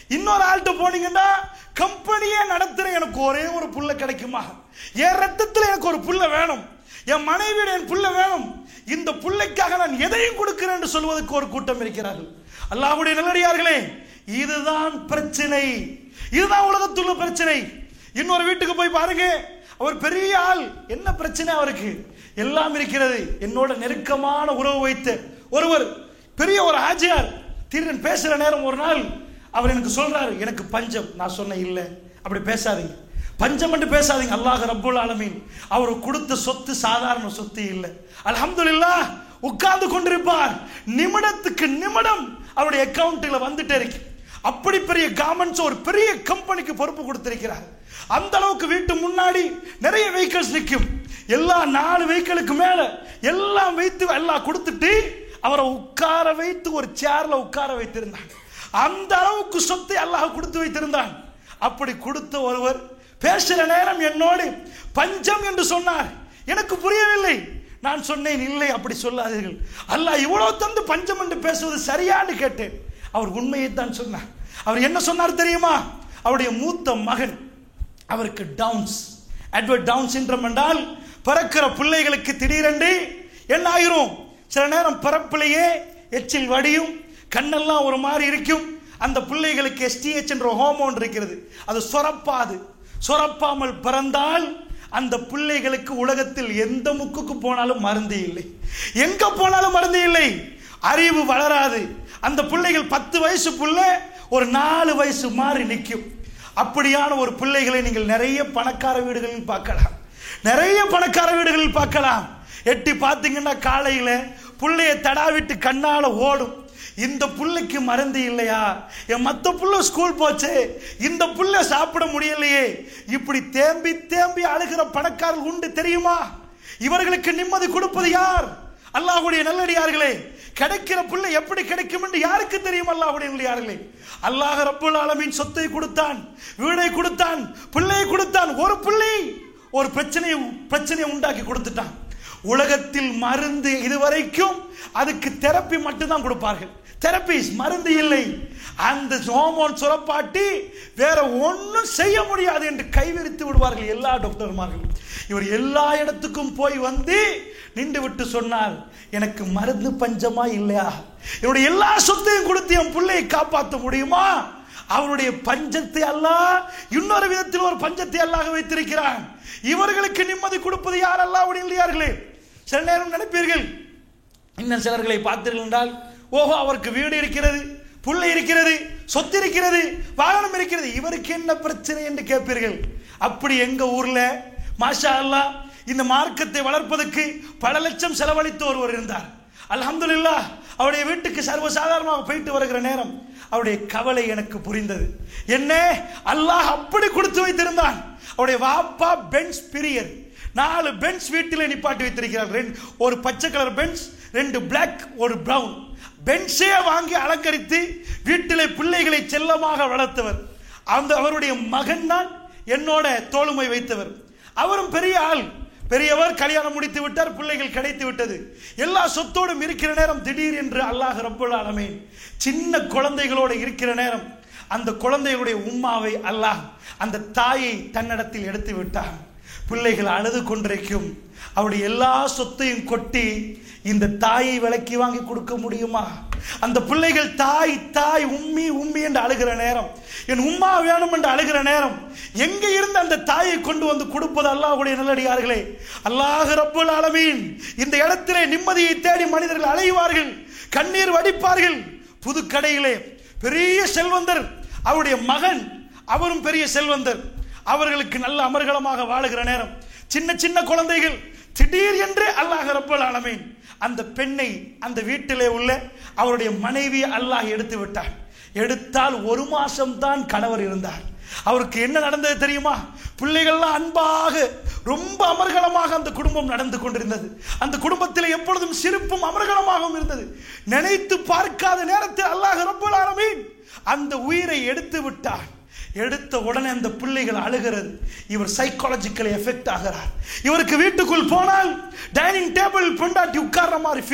இன்னொரு ஆள்கிட்ட போனீங்கன்னா கம்பெனியே நடத்துற எனக்கு ஒரே ஒரு புள்ள கிடைக்குமா, என் ரத்தத்தில் எனக்கு ஒரு புள்ள வேணும், என் மனைவியோட என் புள்ள வேணும், இந்த புள்ளைக்காக நான் எதையும் கொடுக்கிறேன் என்று சொல்வதற்கு ஒரு கூட்டம் இருக்கிறார்கள். அல்லாஹ்வுடைய நல்லடியார்களே, இதுதான் பிரச்சனை, இதுதான் உலகத்துள்ள பிரச்சனை. இன்னொரு வீட்டுக்கு போய் பாருங்க, அவர் பெரிய ஆள், என்ன பிரச்சனை அவருக்கு? எல்லாம் இருக்கிறது. என்னோட நெருக்கமான உறவு வைத்த ஒருவர் பெரிய ஒரு ஆஜியார் திடீர்னு பேசுற நேரம் ஒரு நாள் அவர் எனக்கு சொல்றாரு, எனக்கு பஞ்சம். நான் சொன்னேன், இல்ல அப்படி பேசாதீங்க, பஞ்சம் என்று பேசாதீங்க. அல்லாஹ் ரப்புல் ஆலமீன் அவர் கொடுத்த சொத்து சாதாரண சொத்து இல்லை. அல்ஹம்துலில்லாஹ் உட்கார்ந்து கொண்டிருப்பார், நிமிடத்துக்கு நிமிடம் அவருடைய அக்கவுண்ட்ல வந்துட்டே இருக்கு. அப்படி பெரிய கவர்மெண்ட்ஸ் ஒரு பெரிய கம்பெனிக்கு பொறுப்பு கொடுத்திருக்கிறார். அந்த அளவுக்கு வீட்டு முன்னாடி நிறைய வெஹிக்கிள்ஸ் நிற்கும். எல்லா நாலு வெஹிக்கிளுக்கு மேல எல்லாம் வைத்து எல்லாம் கொடுத்துட்டு அவரை உட்கார வைத்து ஒரு சேர்ல உட்கார வைத்திருந்தாங்க. அந்த அளவுக்கு சொத்தை அல்லாஹ் கொடுத்து வைத்திருந்தான். அப்படி கொடுத்த ஒருவர் பேசுற நேரம் என்னோடு பஞ்சம் என்று சொன்னார். எனக்கு புரியவில்லை. நான் சொன்னேன், இல்லை அப்படி சொல்லாதீர்கள், அல்லாஹ் இவ்வளவு தந்து பஞ்சம் என்று பேசுவது சரியான்னு கேட்டேன். அவர் உண்மையை தான் சொன்னார். அவர் என்ன சொன்னார் தெரியுமா? அவருடைய மூத்த மகன், அவருக்கு டவுன்ஸ் எட்வர்ட் டவுன் சிண்ட்ரோம் என்றால் பிறக்கிற பிள்ளைகளுக்கு திடீரென்று என்ன ஆயிரும், சில நேரம் பிறப்பிலேயே எச்சில் வடியும், கண்ணெல்லாம் ஒரு மாதிரி இருக்கும். அந்த பிள்ளைகளுக்கு எஸ்டிஎச் என்ற ஹோமோன் இருக்கிறது, அது சொரப்பாது. சொரப்பாமல் பிறந்தால் அந்த பிள்ளைகளுக்கு உலகத்தில் எந்த முக்குக்கு போனாலும் மருந்து இல்லை, எங்க போனாலும் மருந்து இல்லை, அறிவு வளராது. அந்த பிள்ளைகள் பத்து வயசு புள்ள ஒரு நாலு வயசு மாதிரி நிற்கும். அப்படியான ஒரு பிள்ளைகளை நீங்கள் நிறைய பணக்கார வீடுகளில் பார்க்கலாம், நிறைய பணக்கார வீடுகளில் பார்க்கலாம். எட்டி பார்த்தீங்கன்னா காலையில புள்ளைய தடாவிட்டு கண்ணால ஓடும். இந்த புள்ளைக்கு மருந்து இல்லையா, என் மத்த புள்ள ஸ்கூல் போச்சு, இந்த புள்ள சாப்பிட முடியலையே, இப்படி தேம்பி தேம்பி அழுகிற பணக்காரர்கள் உண்டு தெரியுமா? இவர்களுக்கு நிம்மதி கொடுப்பது யார்? அல்லாஹ்வுடைய நல்லடியார்களே, கிடைக்கிற புள்ளை எப்படி கிடைக்கும் என்று யாருக்கு தெரியும்? அல்லாஹ்வுடைய நல்லடியார்களே, அல்லாஹ் ரப்புல் ஆலமீன் சொத்தை கொடுத்தான், வீடை கொடுத்தான், பிள்ளையை கொடுத்தான். ஒரு பிள்ளை ஒரு பிரச்சனையை பிரச்சனையை உண்டாக்கி கொடுத்துட்டான். உலகத்தில் மருந்து இதுவரைக்கும் அதுக்கு தெரப்பி மட்டும்தான் கொடுப்பார்கள், தெரபிஸ் மருந்து இல்லை. அந்த ஹோமோன் சுரப்பாட்டி வேற ஒன்றும் செய்ய முடியாது என்று கைவிரித்து விடுவார்கள் எல்லா டாக்டர்மார்கள். இவர் எல்லா இடத்துக்கும் போய் வந்து நின்று விட்டு சொன்னார், எனக்கு மருந்து பஞ்சமா இல்லையா, இவருடைய எல்லா சொத்தையும் கொடுத்து என் பிள்ளையை காப்பாற்ற முடியுமா? அவருடைய பஞ்சத்தை அல்லாஹ் இன்னொரு விதத்தில் ஒரு பஞ்சத்தை அல்லாஹ் வைத்திருக்கிறான். இவர்களுக்கு நிம்மதி கொடுப்பது யார்? அல்லாஹ்வுடைய நல்லடியார்களே. சில நேரம் நினைப்பீர்கள், இன்னும் சிலர்களை பார்த்தீர்கள் என்றால், ஓஹோ அவருக்கு வீடு இருக்கிறது, புள்ளை இருக்கிறது, சொத்து இருக்கிறது, வாகனம் இருக்கிறது, இவருக்கு என்ன பிரச்சனை என்று கேட்பீர்கள். அப்படி எங்க ஊர்ல மாஷா அல்லாஹ் இந்த மார்க்கத்தை வளர்ப்பதற்கு பல லட்சம் செலவழித்து ஒருவர் இருந்தார். அல்ஹம்துலில்லாஹ் அவருடைய வீட்டுக்கு சர்வசாதாரணமாக போயிட்டு வருகிற நேரம் அவருடைய கவலை எனக்கு புரிந்தது. என்ன, அல்லாஹ் அப்படி கொடுத்து வைத்திருந்தான். அவருடைய வாப்பா பென்ஸ் பிரியர், நாலு பென்ஸ் வீட்டில் நிப்பாட்டி வைத்திருக்கிறார். ஒரு பச்சை கலர் பென்ஸ், ரெண்டு பிளாக், ஒரு பிரவுன். பென்ஸே வாங்கி அலங்கரித்து வீட்டிலே பிள்ளைகளை செல்லமாக வளர்த்தவர். அந்த அவருடைய மகன் தான் என்னோட தோளுமை வைத்தவர். அவரும் பெரிய ஆள், பெரியவர், கல்யாணம் முடித்து விட்டார், பிள்ளைகள் கிடைத்து விட்டது, எல்லா சொத்தோடும் இருக்கிற நேரம் திடீர் என்று அல்லாஹ் ரப்புல் ஆலமீன் சின்ன குழந்தைகளோடு இருக்கிற நேரம் அந்த குழந்தைகளுடைய உம்மாவை அல்லாஹ் அந்த தாயை தன்னிடத்தில் எடுத்து விட்டார். பிள்ளைகள் அழுது கொண்டிருக்கும். அவருடைய எல்லா சொத்தையும் கொட்டி இந்த தாயை விலக்கி வாங்கி கொடுக்க முடியுமா? அந்த பிள்ளைகள் தாய் தாய் உம்மி உம்மி என்று அழுகிற நேரம், என் உம்மா வேணும் என்று அழுகிற நேரம், எங்க இருந்து அந்த தாயை கொண்டு வந்து கொடுப்பது? அல்லாஹ்வுடைய நல்லடியார்களே, அல்லாஹ் ரப்புல் ஆலமீன் இந்த இடத்திலே நிம்மதியை தேடி மனிதர்கள் அலைவார்கள், கண்ணீர் வடிப்பார்கள். புது கடையிலே பெரிய செல்வந்தர், அவருடைய மகன் அவரும் பெரிய செல்வந்தர், அவர்களுக்கு நல்ல அமர்கலமாக வாழுகிற நேரம் சின்ன சின்ன குழந்தைகள். திடீர் என்று அல்லாஹ் ரப்புல் ஆலமீன் அந்த பெண்ணை அந்த வீட்டிலே உள்ள அவருடைய மனைவி அல்லாஹ் எடுத்து விட்டார். எடுத்தால் ஒரு மாசம் தான் கணவர் இருந்தார். அவருக்கு என்ன நடந்தது தெரியுமா? பிள்ளைகள்லாம் அன்பாக ரொம்ப அமர்கலமாக அந்த குடும்பம் நடந்து கொண்டிருந்தது. அந்த குடும்பத்தில் எப்பொழுதும் சிரிப்பும் அமர்கலமாகவும் இருந்தது. நினைத்து பார்க்காத நேரத்தில் அல்லாஹ் ரப்புல் ஆலமீன் அந்த உயிரை எடுத்து விட்டார். எடுத்த உடனே அந்த பிள்ளைகள் அழுகிறது. இவர் சைக்காலஜிக்கலி எஃபெக்ட் ஆகிறார். இவருக்கு வீட்டுக்குள் போனால் டைனிங் டேபிள் பொண்டாட்டி உட்கார்ற மாதிரி ஃபீலிங்,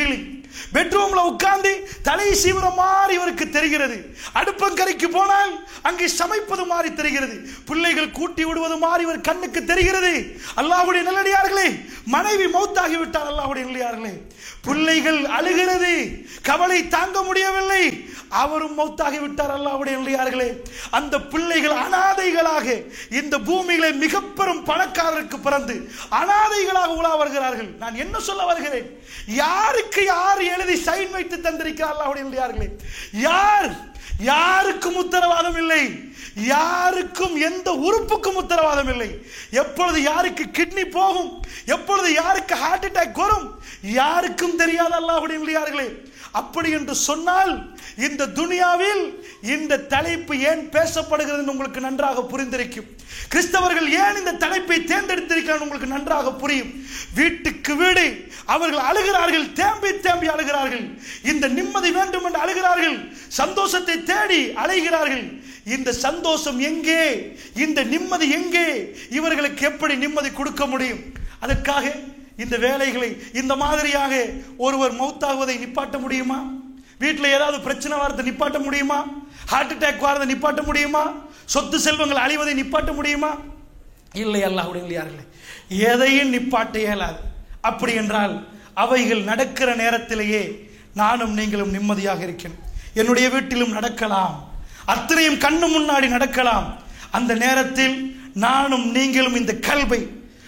பெட்ரூம்ல உட்கார்ந்து தலை சீவுற மாதிரி இவருக்கு தெரிகிறது. அடுப்பங்கரைக்கு போனால் அங்கே சமைப்பது மாதிரி தெரிகிறது. பிள்ளைகள் கூட்டி விடுவது மாதிரி இவர் கண்ணுக்கு தெரிகிறது. அல்லாஹ்வுடைய நல்லடியார்களே, மனைவி மௌத்தாகி விட்டார். அல்லாஹ்வுடைய நல்லடியார்களே, பிள்ளைகள் அழுகிறது, கவலை தாங்க முடியவில்லை, அவரும் மௌத்தாகி விட்டார். அல்லாஹ்வுடைய நல்லடியார்களே, அந்த பிள்ளைகள் அனாதைகளாக இந்த பூமியிலே மிக பெரும் பணக்காரருக்கு பிறந்து அனாதைகளாக உலா வருகிறார்கள். நான் என்ன சொல்ல வருகிறேன்? யாருக்கு யார் எழுதி சைன் வைத்து தந்திருக்கிறார்? அல்லாஹ்வுடைய நல்லடியார்களே, யார் யாருக்கும் உத்தரவாதம் இல்லை, யாருக்கும் எந்த உறுப்புக்கும் உத்தரவாதம் இல்லை. எப்பொழுது யாருக்கு கிட்னி போகும், எப்பொழுது யாருக்கு ஹார்ட் அட்டாக் வரும், யாருக்கும் தெரியாது. அல்லாஹ்வுடைய நல்லடியார்களே, அப்படி என்று சொன்னால் இந்த துனியாவில் இந்த தலைப்பு ஏன் பேசப்படுகிறது உங்களுக்கு நன்றாக புரிந்திருக்கும். கிறிஸ்தவர்கள் ஏன் இந்த தலைப்பை தேர்ந்தெடுத்திருக்கிறார்கள் உங்களுக்கு நன்றாக புரியும். வீட்டுக்கு வீடு அவர்கள் அழுகிறார்கள், தேம்பி தேம்பி அழுகிறார்கள். இந்த நிம்மதி வேண்டும் என்று அழுகிறார்கள், சந்தோஷத்தை தேடி அலைகிறார்கள். இந்த சந்தோஷம் எங்கே, இந்த நிம்மதி எங்கே? இவர்களுக்கு எப்படி நிம்மதி கொடுக்க முடியும்? அதற்காக இந்த வேலைகளை இந்த மாதிரியாக ஒருவர் மௌத்தாகுவதை நிப்பாட்ட முடியுமா? வீட்டில் ஏதாவது பிரச்சனை வரதை நிப்பாட்ட முடியுமா? ஹார்ட் அட்டாக் வரதை நிப்பாட்ட முடியுமா? சொத்து செல்வங்கள் அழிவதை நிப்பாட்ட முடியுமா? இல்லை. அல்லாஹ்வுடைய நல்லடியார்களே, எதையும் நிப்பாட்ட இயலாது. அப்படி என்றால் அவைகள் நடக்கிற நேரத்திலேயே நானும் நீங்களும் நிம்மதியாக இருக்கணும். என்னுடைய வீட்டிலும் நடக்கலாம், அத்தனையும் கண்ணு முன்னாடி நடக்கலாம். அந்த நேரத்தில் நானும் நீங்களும் இந்த கல்வை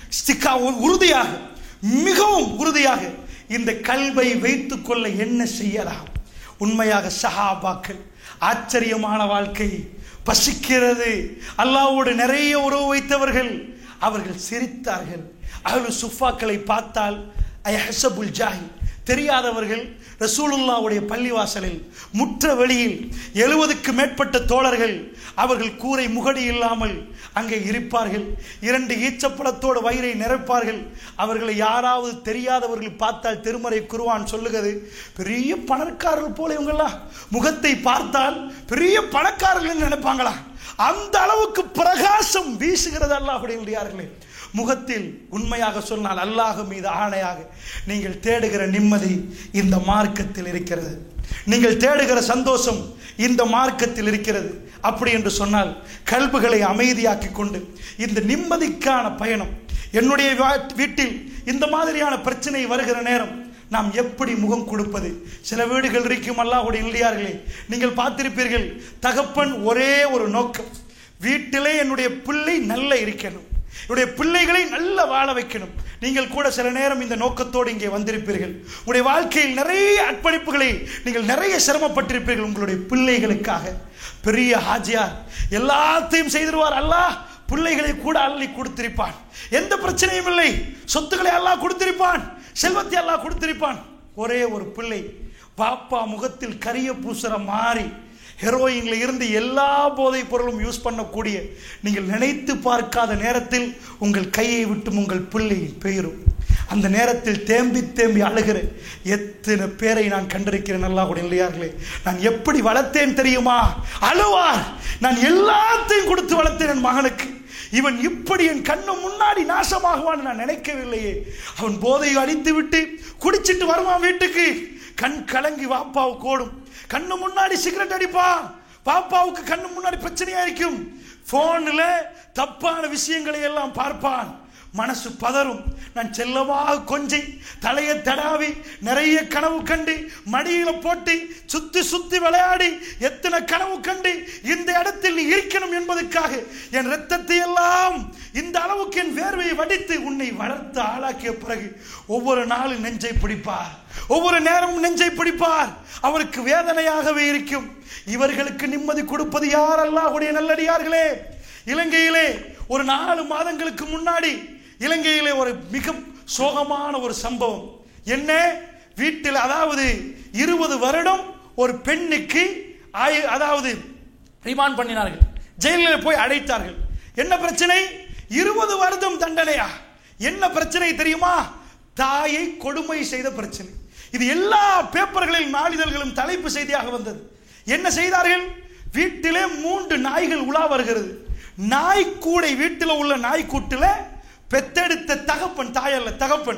உறுதியாக, மிகவும் உறுதியாக இந்த கல்வை வைத்துக் கொள்ள என்ன செய்யலாம்? உண்மையாக சஹாபாக்கள் ஆச்சரியமான வாழ்க்கை, பசிக்கிறது, அல்லாஹ்வோடு நிறைய உறவு வைத்தவர்கள், அவர்கள் சிரித்தார்கள். அஹ்லு சுஃபாக்களை பார்த்தால் அயஹ்சபுல் ஜாஹில், தெரியாதவர்கள் ரசூலுல்லாஹ்வுடைய பள்ளிவாசலில் முற்ற வெளியில் எழுபதுக்கு மேற்பட்ட தோழர்கள், அவர்கள் கூரை முகடி இல்லாமல் அங்கே இருப்பார்கள். இரண்டு ஈச்சப்பழத்தோடு வயிறை நிரப்பார்கள். அவர்களை யாராவது தெரியாதவர்கள் பார்த்தால் திருமறை குர்ஆன் சொல்லுகிறது, பெரிய பணக்காரர்கள் போல இவங்கெல்லாம் முகத்தை பார்த்தால் பெரிய பணக்காரர்கள் நினைப்பாங்களா? அந்த அளவுக்கு பிரகாசம் வீசுகிறது அல்லாஹ்வுடைய நல்லடியார்களே முகத்தில். உண்மையாக சொன்னால் அல்லாஹ் மீது ஆணையாக, நீங்கள் தேடுகிற நிம்மதி இந்த மார்க்கத்தில் இருக்கிறது, நீங்கள் தேடுகிற சந்தோஷம் இந்த மார்க்கத்தில் இருக்கிறது. அப்படி என்று சொன்னால் கல்புகளை அமைதியாக்கி கொண்டு இந்த நிம்மதிக்கான பயணம், என்னுடைய வீட்டில் இந்த மாதிரியான பிரச்சனை வருகிற நேரம் நாம் எப்படி முகம் கொடுப்பது? சில வீடுகள் இருக்கும் அல்லாஹ்வுடைய நல்லடியார்களே, நீங்கள் பார்த்திருப்பீர்கள், தகப்பன் ஒரே ஒரு நோக்கம், வீட்டிலே என்னுடைய பிள்ளை நல்ல இருக்கணும், என்னுடைய பிள்ளைகளை நல்ல வாழ வைக்கணும். நீங்கள் கூட சில நேரம் இந்த நோக்கத்தோடு இங்கே வந்திருப்பீர்கள். உங்களுடைய வாழ்க்கையில் நிறைய அர்ப்பணிப்புகளை, நீங்கள் நிறைய சிரமப்பட்டிருப்பீர்கள் உங்களுடைய பிள்ளைகளுக்காக. பெரிய ஹாஜியார் எல்லாத்தையும் செய்திருவார். அல்லாஹ் பிள்ளைகளை கூட அள்ளி கொடுத்திருப்பான், எந்த பிரச்சனையும் இல்லை. சொத்துக்களை அல்லாஹ் கொடுத்திருப்பான், செல்வத்தை அல்லாஹ் கொடுத்திருப்பான். ஒரே ஒரு பிள்ளை, பாப்பா முகத்தில் கரிய பூசுற மாறி ஹெரோயின்ல இருந்து எல்லா போதைப் பொருளும் யூஸ் பண்ணக்கூடிய, நீங்கள் நினைத்து பார்க்காத நேரத்தில் உங்கள் கையை விட்டு உங்கள் பிள்ளை பெயரும். அந்த நேரத்தில் தேம்பி தேம்பி அழுகிற எத்தனை பேரை நான் கண்டிருக்கிறேன். அல்லாஹ்வுடைய நல்லடியார்களே, நான் எப்படி வளர்த்தேன் தெரியுமா? அழுவார், நான் எல்லாத்தையும் கொடுத்து வளர்த்தேன் என் மகனுக்கு, இவன் இப்படி என் கண்ணு முன்னாடி நாசமாகுவான்னு நான் நினைக்கவில்லையே. அவன் போதையை அடித்து விட்டு குடிச்சிட்டு வருவான் வீட்டுக்கு, கண் கலங்கி வாப்பாவுக்கு ஓடும், கண்ணு முன்னாடி சிகரெட் அடிப்பான், பாப்பாவுக்கு கண்ணு முன்னாடி பிரச்சனையா இருக்கும், போன்ல தப்பான விஷயங்களை எல்லாம் பார்ப்பான், மனசு பதறும். நான் செல்லமாக கொஞ்சி தலையை தடாவி நிறைய கனவு கண்டு மடியில போட்டு சுத்தி சுத்தி விளையாடி எத்தனை கனவு கண்டு இந்த இடத்தில் நீ இருக்கணும் என்பதற்காக என் ரத்தத்தை எல்லாம் இந்த அளவுக்கு என் வேர்வையை வடித்து உன்னை வளர்த்து ஆளாக்கிய பிறகு ஒவ்வொரு நாளும் நெஞ்சை பிடிப்பார், ஒவ்வொரு நேரமும் நெஞ்சை பிடிப்பார். அவருக்கு வேதனையாகவே இருக்கும். இவர்களுக்கு நிம்மதி கொடுப்பது யார்? அல்லாஹ்வுடைய நல்லடியார்களே. இலங்கையிலே ஒரு நாலு மாதங்களுக்கு முன்னாடி இலங்கையிலே ஒரு மிக சோகமான ஒரு சம்பவம். என்ன? வீட்டில் அதாவது இருபது வருடம் ஒரு பெண்ணுக்கு அதாவது ரிமாண்ட் பண்ணினார்கள், ஜெயிலில் போய் அடைத்தார்கள். என்ன பிரச்சனை? இருபது வருடம் தண்டனையா? என்ன பிரச்சனை தெரியுமா? தாயை கொடுமை செய்த பிரச்சனை. இது எல்லா பேப்பர்களில் நாளிதழ்களும் தலைப்பு செய்தியாக வந்தது. என்ன செய்தார்கள்? வீட்டிலே மூன்று நாய்கள் உலா வருகிறது. நாய்க்கூடை, வீட்டில் உள்ள நாய்க்கூட்டில் பெத்தெடுத்த தகப்பன், தாயல்ல தகப்பன்,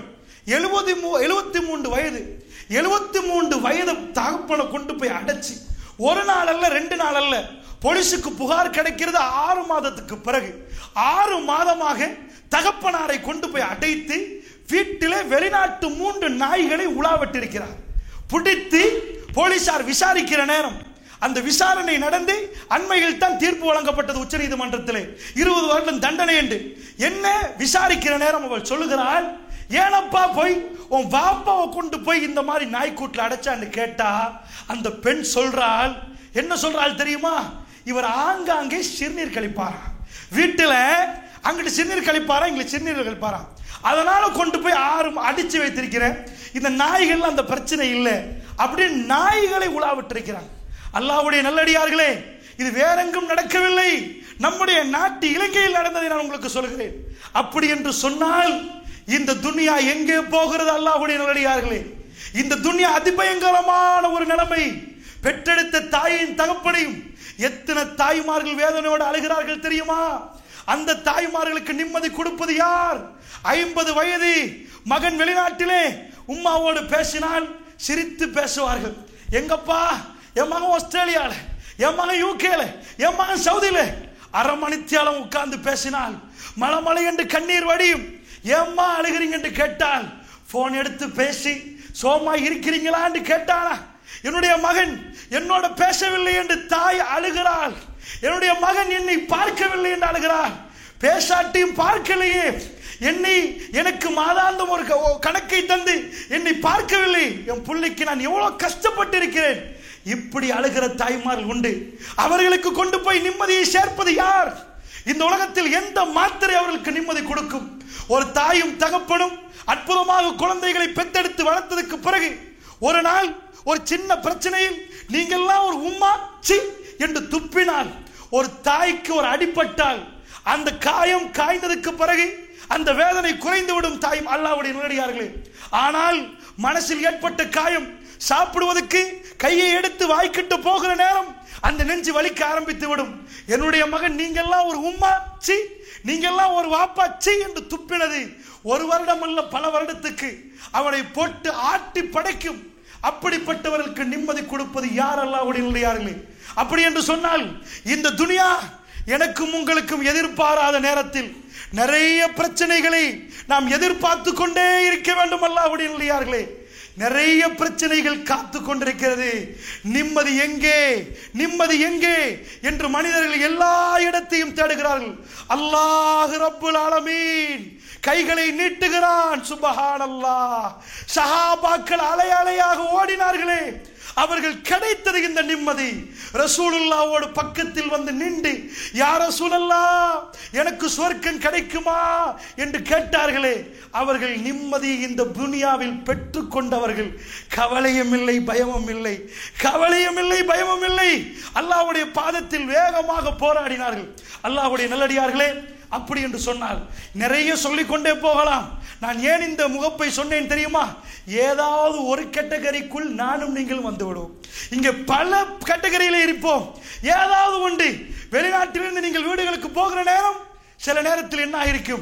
எழுபது எழுபத்தி மூன்று வயது எழுபத்தி மூன்று வயது தகப்பனை கொண்டு போய் அடைச்சி ஒரு நாள் அல்ல ரெண்டு நாள் அல்ல, போலீஸுக்கு புகார் கிடைக்கிறது ஆறு மாதத்துக்கு பிறகு. ஆறு மாதமாக தகப்பனாரை கொண்டு போய் அடைத்து வீட்டிலே வெளிநாட்டு மூன்று நாய்களை உலாவட்டிருக்கிறார். பிடித்து போலீசார் விசாரிக்கிற நேரம், அந்த விசாரணை நடந்து அண்மையில் தான் தீர்ப்பு வழங்கப்பட்டது உச்ச நீதிமன்றத்திலே, இருபது வருடம் தண்டனை என்று. என்ன விசாரிக்கிற நேரம் அவள் சொல்லுகிறாள், ஏனப்பா போய் உன் பாப்பாவை கொண்டு போய் இந்த மாதிரி நாய்க்கூட்டில் அடைச்சான்னு கேட்டா அந்த பெண் சொல்றாள், என்ன சொல்றாள் தெரியுமா, இவர் ஆங்காங்கே சிறுநீர் கழிப்பாரா, வீட்டில் அங்கிட்டு சிறுநீர் கழிப்பாரா, இங்க சிறுநீர் கழிப்பாரா, அதனால கொண்டு போய் ஆறு அடிச்சு வைத்திருக்கிறேன், இந்த நாய்கள் அந்த பிரச்சனை இல்லை அப்படின்னு நாய்களை உலாவிட்டிருக்கிறாங்க. அல்லாஹ்வுடைய நல்லடியார்களே, இது வேறெங்கும் நடக்கவில்லை, நம்முடைய நாட்டு இலங்கையில் நடந்ததை நான் உங்களுக்கு சொல்கிறேன். அப்படி என்று சொன்னால் இந்த துன்யா எங்கே போகிறது? அல்லாஹ்வுடைய நல்லடியார்களே, இந்த துன்யா அதிபயங்கரமான ஒரு நிலைமை. பெற்றெடுத்த தாயின் தகப்பனையும் எத்தனை தாய்மார்கள் வேதனையோடு அழுகிறார்கள் தெரியுமா? அந்த தாய்மார்களுக்கு நிம்மதி கொடுப்பது யார்? ஐம்பது வயது மகன் வெளிநாட்டிலே உம்மாவோடு பேசினால் சிரித்து பேசுவார்கள். எங்கப்பா, என் மகன் ஆஸ்திரேலியால, என் மகன் யூகேல, என் மகன் சவுதியில. அரை மணித்தியாலம் உட்கார்ந்து பேசினால் மலை மலை என்று கண்ணீர் வடியும். ஏம்மா அழுகிறீங்க என்று கேட்டால் போன் எடுத்து பேசி சோமா இருக்கிறீங்களா என்று கேட்டானா, என்னுடைய மகன் என்னோட பேசவில்லை என்று தாய் அழுகிறாள். என்னுடைய மகன் என்னை பார்க்கவில்லை என்று அழுகிறாள். பேசாட்டியும் பார்க்கலையே, என்னை எனக்கு மாதாந்தம் ஒரு கணக்கை தந்து என்னை பார்க்கவில்லை, என் பிள்ளைக்கு நான் எவ்வளவு கஷ்டப்பட்டு இருக்கிறேன். இப்படி அழுகிற தாய்மார்கள் உண்டு. அவர்களுக்கு கொண்டு போய் நிம்மதியை சேர்ப்பது யார்? இந்த உலகத்தில் எந்த மாத்திரை அவர்களுக்கு நிம்மதி கொடுக்கும்? ஒரு தாயும் தகப்பனும் அற்புதமாக குழந்தைகளை பெத்தெடுத்து வளர்த்ததுக்கு பிறகு ஒரு நாள் ஒரு சின்ன பிரச்சனையில் நீங்கள்லாம் ஒரு உம்மா சி என்று துப்பினால், ஒரு தாய்க்கு ஒரு அடிபட்டால் அந்த காயம் காய்ந்ததுக்கு பிறகு அந்த வேதனை குறைந்துவிடும் தாயும் அல்லாஹ்வுடைய நல்லடியார்களே. ஆனால் மனசில் ஏற்பட்ட காயம் சாப்பிடுவதற்கு கையை எடுத்து வாய்க்கிட்டு போகிற நேரம் அந்த நெஞ்சு வலிக்க ஆரம்பித்து விடும். என்னுடைய மகன் நீங்கெல்லாம் ஒரு உம்மா சி, நீங்கெல்லாம் ஒரு வாப்பா சி என்று துப்பினது ஒரு வருடம் அல்ல பல வருடத்துக்கு அவனை போட்டு ஆட்டி படைக்கும். அப்படிப்பட்டவர்களுக்கு நிம்மதி கொடுப்பது யார்? அல்லாஹ்வுடைய நல்லடியார்களே. அப்படி என்று சொன்னால் இந்த துனியா எனக்கும் உங்களுக்கும் எதிர்பாராத நேரத்தில் நிறைய பிரச்சனைகளை நாம் எதிர்பார்த்து கொண்டே இருக்க வேண்டும். அல்லாஹ்வுடைய நல்லடியார்களே, நிறைய பிரச்சனைகள் காத்து கொண்டிருக்கிறது. நிம்மதி எங்கே, நிம்மதி எங்கே என்று மனிதர்கள் எல்லா இடத்தையும் தேடுகிறார்கள். அல்லாஹ் ரப்புல் ஆலமீன் கைகளை நீட்டுகிறான். சுப்ஹானல்லாஹ். சஹாபாக்கள் அலை அலையாக ஓடினார்களே, அவர்கள் கிடைத்தது இந்த நிம்மதி. ரசூலுல்லாஹ்வோடு பக்கத்தில் வந்து நின்று யா ரசூலல்லாஹ் எனக்கு சொர்க்கம் கிடைக்குமா என்று கேட்டார்களே, அவர்கள் நிம்மதி இந்த துனியாவில் பெற்று கொண்டவர்கள். கவலையும் இல்லை, பயமும் இல்லை, கவலையும் இல்லை, பயமும் இல்லை. அல்லாஹ்வுடைய பாதத்தில் வேகமாக போராடினார்கள். அல்லாஹ்வுடைய நல்லடியார்களே, அப்படி என்று சொன்னால் நிறைய சொல்லிக்கொண்டே போகலாம். நான் ஏன் இந்த முகப்பை சொன்னேன் தெரியுமா? ஏதாவது ஒரு கேட்டகரிக்குள் நானும் நீங்கள் வந்து விடுவோம். இங்கே பல கேட்டகரியில இருப்போம். ஏதாவது உண்டு. வெளிநாட்டிலிருந்து நீங்கள் வீடுகளுக்கு போகிற நேரம் சில நேரத்தில் என்ன இருக்கும்,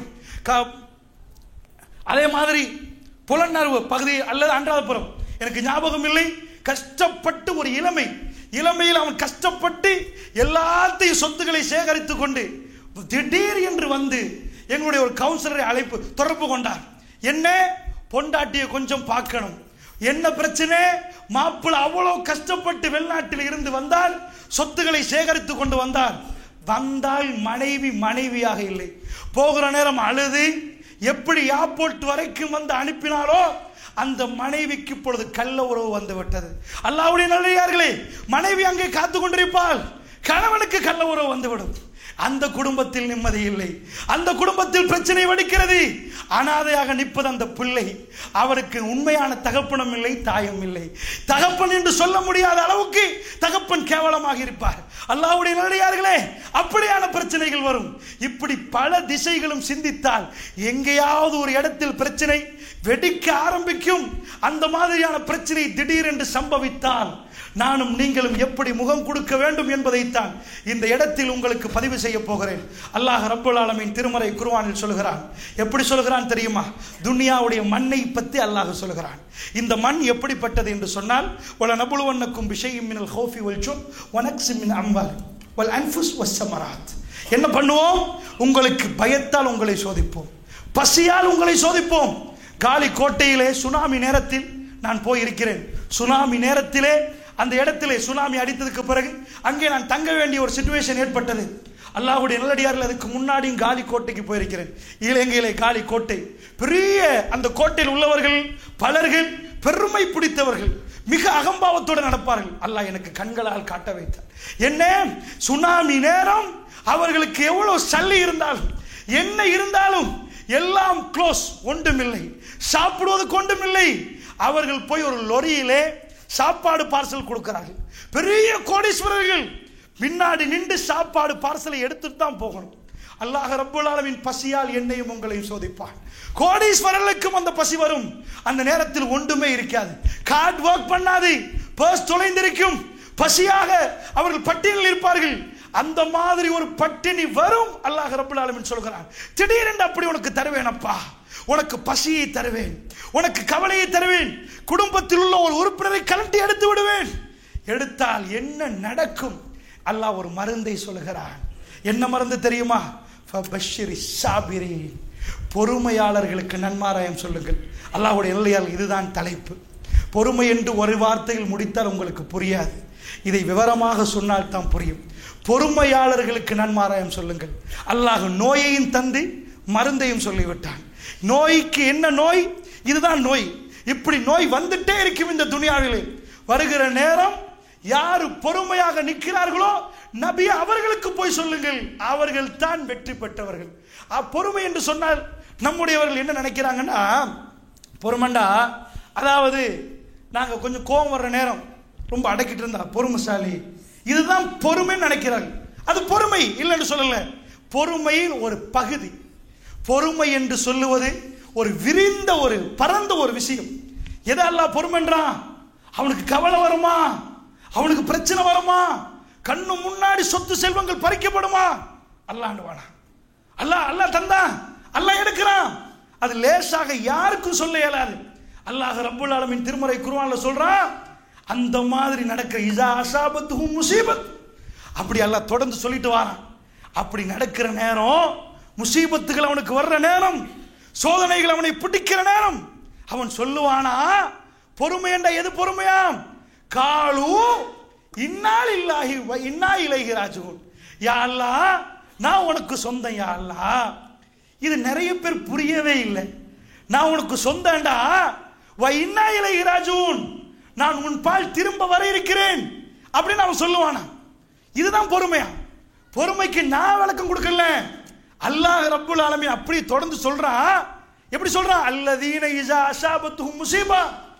அதே மாதிரி புலனர்வு பகுதி அல்லது அன்றாதபுரம், எனக்கு ஞாபகம் இல்லை, கஷ்டப்பட்டு ஒரு இளமை இளமையில் அவன் கஷ்டப்பட்டு எல்லாத்தையும் சொத்துக்களை சேகரித்து கொண்டு திடீர் என்று வந்து எங்களுடைய ஒரு கவுன்சிலரை அழைப்பு தொடர்பு கொண்டார். என்ன, பொண்டாட்டியை கொஞ்சம் பார்க்கணும். என்ன பிரச்சனை? மாப்பிள்ளை அவ்வளவு கஷ்டப்பட்டு வெளிநாட்டில் இருந்து வந்தால், சொத்துக்களை சேகரித்து கொண்டு வந்தார். வந்தால் மனைவி மனைவியாக இல்லை. போகிற நேரம் அழுது எப்படி ஏர்போர்ட் வரைக்கும் வந்து அனுப்பினாரோ அந்த மனைவிக்கு இப்பொழுது கள்ள உறவு வந்து விட்டது. அல்லாஹ்வுடைய நல்லடியார்களே, மனைவி அங்கே காத்து கொண்டிருப்பாள், கணவனுக்கு கள்ள உறவு வந்துவிடும். அந்த குடும்பத்தில் நிம்மதி இல்லை, அந்த குடும்பத்தில் பிரச்சனை வெடிக்கிறது. அனாதையாக நிற்பது அந்த பிள்ளை. அவருக்கு உண்மையான தகப்பனும் இல்லை, தாயும் இல்லை. தகப்பன் என்று சொல்ல முடியாத அளவுக்கு தகப்பன் கேவலமாக இருப்பார். அல்லாஹ்வுடைய நல்லடியார்களே, அப்படியான பிரச்சனைகள் வரும். இப்படி பல திசைகளும் சிந்தித்தால் எங்கேயாவது ஒரு இடத்தில் பிரச்சனை வெடிக்க ஆரம்பிக்கும். அந்த மாதிரியான பிரச்சனை திடீரென்று சம்பவித்தால் நானும் நீங்களும் எப்படி முகம் கொடுக்க வேண்டும் என்பதைத்தான் இந்த இடத்தில் உங்களுக்கு பதிவு செய்ய போகிறேன். அல்லாஹ் ரப்பல் ஆலமீன் திருமறை குர்ஆனில் சொல்கிறான். எப்படி சொல்கிறான் தெரியுமா? துனியாவுடைய மண்ணை பற்றி அல்லாஹ் சொல்கிறான். இந்த மண் எப்படிப்பட்டது என்று சொன்னால், வல நபுலுவன்னக்கும் பிஷைஇம் மினல் ஹௌஃபி வல் ஜுஅ் வ நக்ஸின் மின் அம்வால் வல் அன்ஃபுஸ் வஸ் ஸமராத். என்ன பண்ணுவோம்? உங்களுக்கு பயத்தால் உங்களை சோதிப்போம், பசியால் உங்களை சோதிப்போம். காலி கோட்டையிலே சுனாமி நேரத்தில் நான் போயிருக்கிறேன். சுனாமி நேரத்திலே அந்த இடத்திலே சுனாமி அடித்ததுக்கு பிறகு அங்கே நான் தங்க வேண்டிய ஒரு சிச்சுவேஷன் ஏற்பட்டது. அல்லாஹ்வுடைய நல்லடியார்கள் அதுக்கு முன்னாடியும் காலி கோட்டைக்கு போயிருக்கிறேன். இலங்கையிலே காலி கோட்டை பெரிய, அந்த கோட்டையில் உள்ளவர்கள் பலர்கள் பெருமை பிடித்தவர்கள், மிக அகம்பாவத்தோடு நடப்பார்கள். அல்லாஹ் எனக்கு கண்களால் காட்ட வைத்தார். என்ன சுனாமி நேரம், அவர்களுக்கு எவ்வளவு சல்லி இருந்தாலும் என்ன இருந்தாலும் எல்லாம் க்ளோஸ், ஒன்றுமில்லை, சாப்பிடுவதற்கு ஒன்றுமில்லை. அவர்கள் போய் ஒரு லொரியிலே சாப்பாடு பார்சல் கொடுக்கிறார்கள். பெரிய கோடீஸ்வரர்கள் பின்னாடி நின்று சாப்பாடு பார்சலை எடுத்துட்டு தான் போகணும். அல்லாஹ் ரப்பல் ஆலமீன் பசியால் என்னையும் உங்களையும் சோதிப்பான். கோடீஸ்வரர்களுக்கும் அந்த பசி வரும். அந்த நேரத்தில் ஒன்றுமே இருக்காது, கார்டு ஒர்க் பண்ணாது, பர்ஸ் தொலைந்திருக்கும், பசியாக அவர்கள் பட்டினியில் இருப்பார்கள். அந்த மாதிரி ஒரு பட்டினி வரும். அல்லாஹ் ரப்பல் ஆலமீன் சொல்கிறான், திடீரென்று அப்படி உனக்கு தருவேனப்பா, உனக்கு பசியை தருவேன், உனக்கு கவலையை தருவேன், குடும்பத்தில் உள்ள ஒரு உறுப்பினரை கலட்டி எடுத்து விடுவேன். எடுத்தால் என்ன நடக்கும்? அல்லாஹ் ஒரு மருந்தை சொல்கிறான். என்ன மருந்து தெரியுமா? ஃபபஷ்ஷிரி ஸாபிரீன், பொறுமையாளர்களுக்கு நன்மாராயம் சொல்லுங்கள். அல்லாஹ்வுடைய நல்லடியார், இதுதான் தலைப்பு. பொறுமை என்று ஒரு வார்த்தையில் முடித்தால் உங்களுக்கு புரியாது, இதை விவரமாக சொன்னால் தான் புரியும். பொறுமையாளர்களுக்கு நன்மாராயம் சொல்லுங்கள். அல்லாஹ் நோயையும் தந்து மருந்தையும் சொல்லிவிட்டான். நோய்க்கு என்ன நோய்? இதுதான் நோய். இப்படி நோய் வந்துட்டே இருக்கும் இந்த துனியாவிலே. வருகிற நேரம் யாரு பொறுமையாக நிற்கிறார்களோ நபி அவர்களுக்கு போய் சொல்லுங்கள், அவர்கள் தான் வெற்றி பெற்றவர்கள். பொறுமை என்று சொன்னால் நம்முடையவர்கள் என்ன நினைக்கிறாங்கன்னா, பொறுமண்டா அதாவது நாங்கள் கொஞ்சம் கோபம் வர்ற நேரம் ரொம்ப அடக்கிட்டு இருந்தா பொறுமைசாலி, இதுதான் பொறுமைன்னு நினைக்கிறார்கள். அது பொறுமை இல்லைன்னு சொல்லல, பொறுமையின் ஒரு பகுதி. பொறுமை என்று சொல்லுவது ஒரு விரிந்த ஒரு பரந்த ஒரு விஷயம். எதை அல்லாஹ் பொறுமைன்றான்? அவனுக்கு கவலை வருமா, அவனுக்கு பிரச்சனை வருமா, கண்ணு முன்னாடி சொத்து செல்வங்கள் பறிக்கப்படுமா, அல்லாஹ் வானா, அல்லாஹ் அல்லாஹ் தந்தா, அல்லாஹ் எடுக்கிறான். அது லேசாக யாருக்கும் சொல்ல இயலாது. அல்லாஹ் ரப்பல் ஆலமீன் திருமறை குர்ஆன்ல சொல்றான், அந்த மாதிரி நடக்கிற இஸா அஸாபத்துஹும் முஸீபத், அப்படி அல்லாஹ் தொடர்ந்து சொல்லிட்டு வரான். அப்படி நடக்கிற நேரம், முசீபத்துகள் அவனுக்கு வர்ற நேரம், சோதனைகள் அவனை பிடிக்கிற நேரம், அவன் சொல்லுவானா, பொறுமை என்ற எது பொறுமையா? காலு இன்னால் இல்லாஹி வ இன்னா இலைஹி ராஜிஊன். யா அல்லாஹ், நான் உனக்கு சொந்தம். யா அல்லாஹ், இது நிறைய பேர் புரியவே இல்லை. நான் உனக்கு சொந்தம்டா, வ இன்னா இலைஹி ராஜிஊன், நான் உன் பால் திரும்ப வர இருக்கிறேன் அப்படின்னு அவன் சொல்லுவானா. இதுதான் பொறுமையா? பொறுமைக்கு நான் விளக்கம் கொடுக்கல, அல்லாஹ் ரப்புல் ஆலமீன் அப்படி தொடர்ந்து சொல்றான். எப்படி சொல்றான்? அல்லதீன இஸா அஸாபத்துஹும் முஸீபா.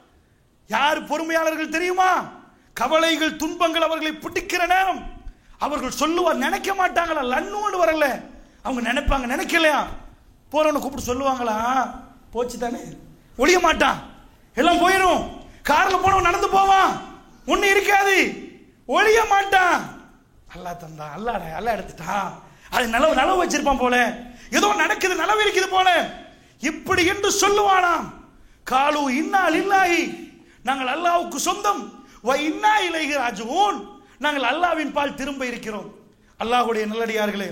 யார் பொறுமையாளர்கள் தெரியுமா? கவலைகள் துன்பங்கள் அவர்களை பிடிக்கிற நேரம் அவர்கள் சொல்லுவார், நினைக்க மாட்டாங்களா, லன்னு வரல, அவங்க நினைப்பாங்க, நினைக்கலையா, போறவனை கூப்பிட்டு சொல்லுவாங்களா, போச்சு தானே, ஒழிய மாட்டான், எல்லாம் போயிடும். கார்ல போனவன் நடந்து போவான், ஒண்ணு இருக்காது, ஒழிய மாட்டான். அல்லாஹ் தந்தான், அல்லாஹ் அல்லாஹ் எடுத்துட்டான், அது நலவு நலவு வச்சிருப்பான் போல, ஏதோ நடக்குது, நலவு இருக்குது போல, இப்படி என்று சொல்லுவானாம். காலு இன்னா லில்லாஹி, நாங்கள் அல்லாஹ்வுக்கு சொந்தம், வ இன்னா இலைஹி ராஜிஊன், நாங்கள் அல்லாஹ்வின் பால் திரும்ப இருக்கிறோம். அல்லாஹ்வுடைய நல்லடியார்களே,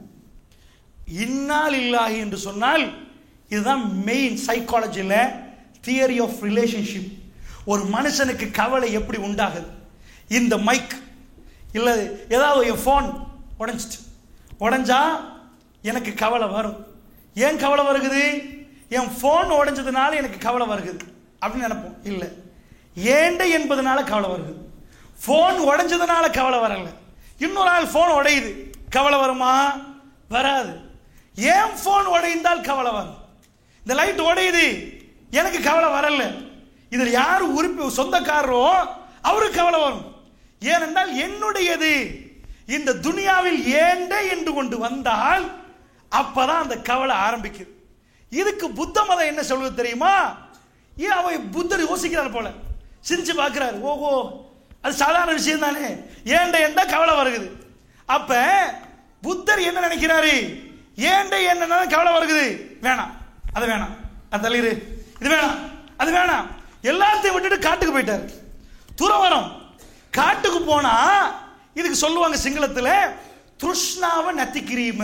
இன்னா லில்லாஹி என்று சொன்னால் இதுதான் மெயின் சைக்காலஜில தியரி ஆஃப் ரிலேஷன்ஷிப். ஒரு மனுஷனுக்கு கவலை எப்படி உண்டாகுது? இந்த மைக் இல்லை ஏதாவது என் ஃபோன் உடஞ்சிட்டு, உடஞ்சா எனக்கு கவலை வரும். ஏன் கவலை வருகுது? என் ஃபோன் உடஞ்சதுனால எனக்கு கவலை வருகுது அப்படின்னு நினைப்போம். இல்லை, ஏண்ட என்பதனால கவலை வருது. ஃபோன் உடஞ்சதுனால கவலை வரல. இன்னொரு ஆள் ஃபோன் உடையுது, கவலை வருமா? வராது. ஏன் ஃபோன் உடைந்தால் கவலை வரும்? இந்த லைட் உடையுது, எனக்கு கவலை வரல. இதில் யார் உறுப்பு சொந்தக்காரரோ அவருக்கு கவலை வரும். ஏனென்றால் என்னுடையது, இந்த துனியாவில் ஏண்டே என்று கொண்டு வந்தால் அப்பதான் அந்த கவலை ஆரம்பிக்குது. இதுக்கு புத்த மதம் என்ன சொல்வது தெரியுமா? ஏன் அவ புத்தர் யோசிக்கிறார் போல, சிரிச்சு பார்க்கிறார். ஓஹோ, அது சாதாரண விஷயம் தானே, ஏண்ட ஏண்டா கவலை வருகுது. அப்ப புத்தர் என்ன நினைக்கிறாரு? ஏண்ட என்ன கவலை வருகுது, வேணாம், அது வேணாம், அது தள்ளிரு, இது வேணாம், அது வேணாம், எல்லாத்தையும் விட்டுட்டு காட்டுக்கு போயிட்டாரு. துறவரம். காட்டுக்கு போனா இதுக்கு சொல்லுவாங்க சிங்களத்துல துஷ்ணாவ நத்திக்கிரீம,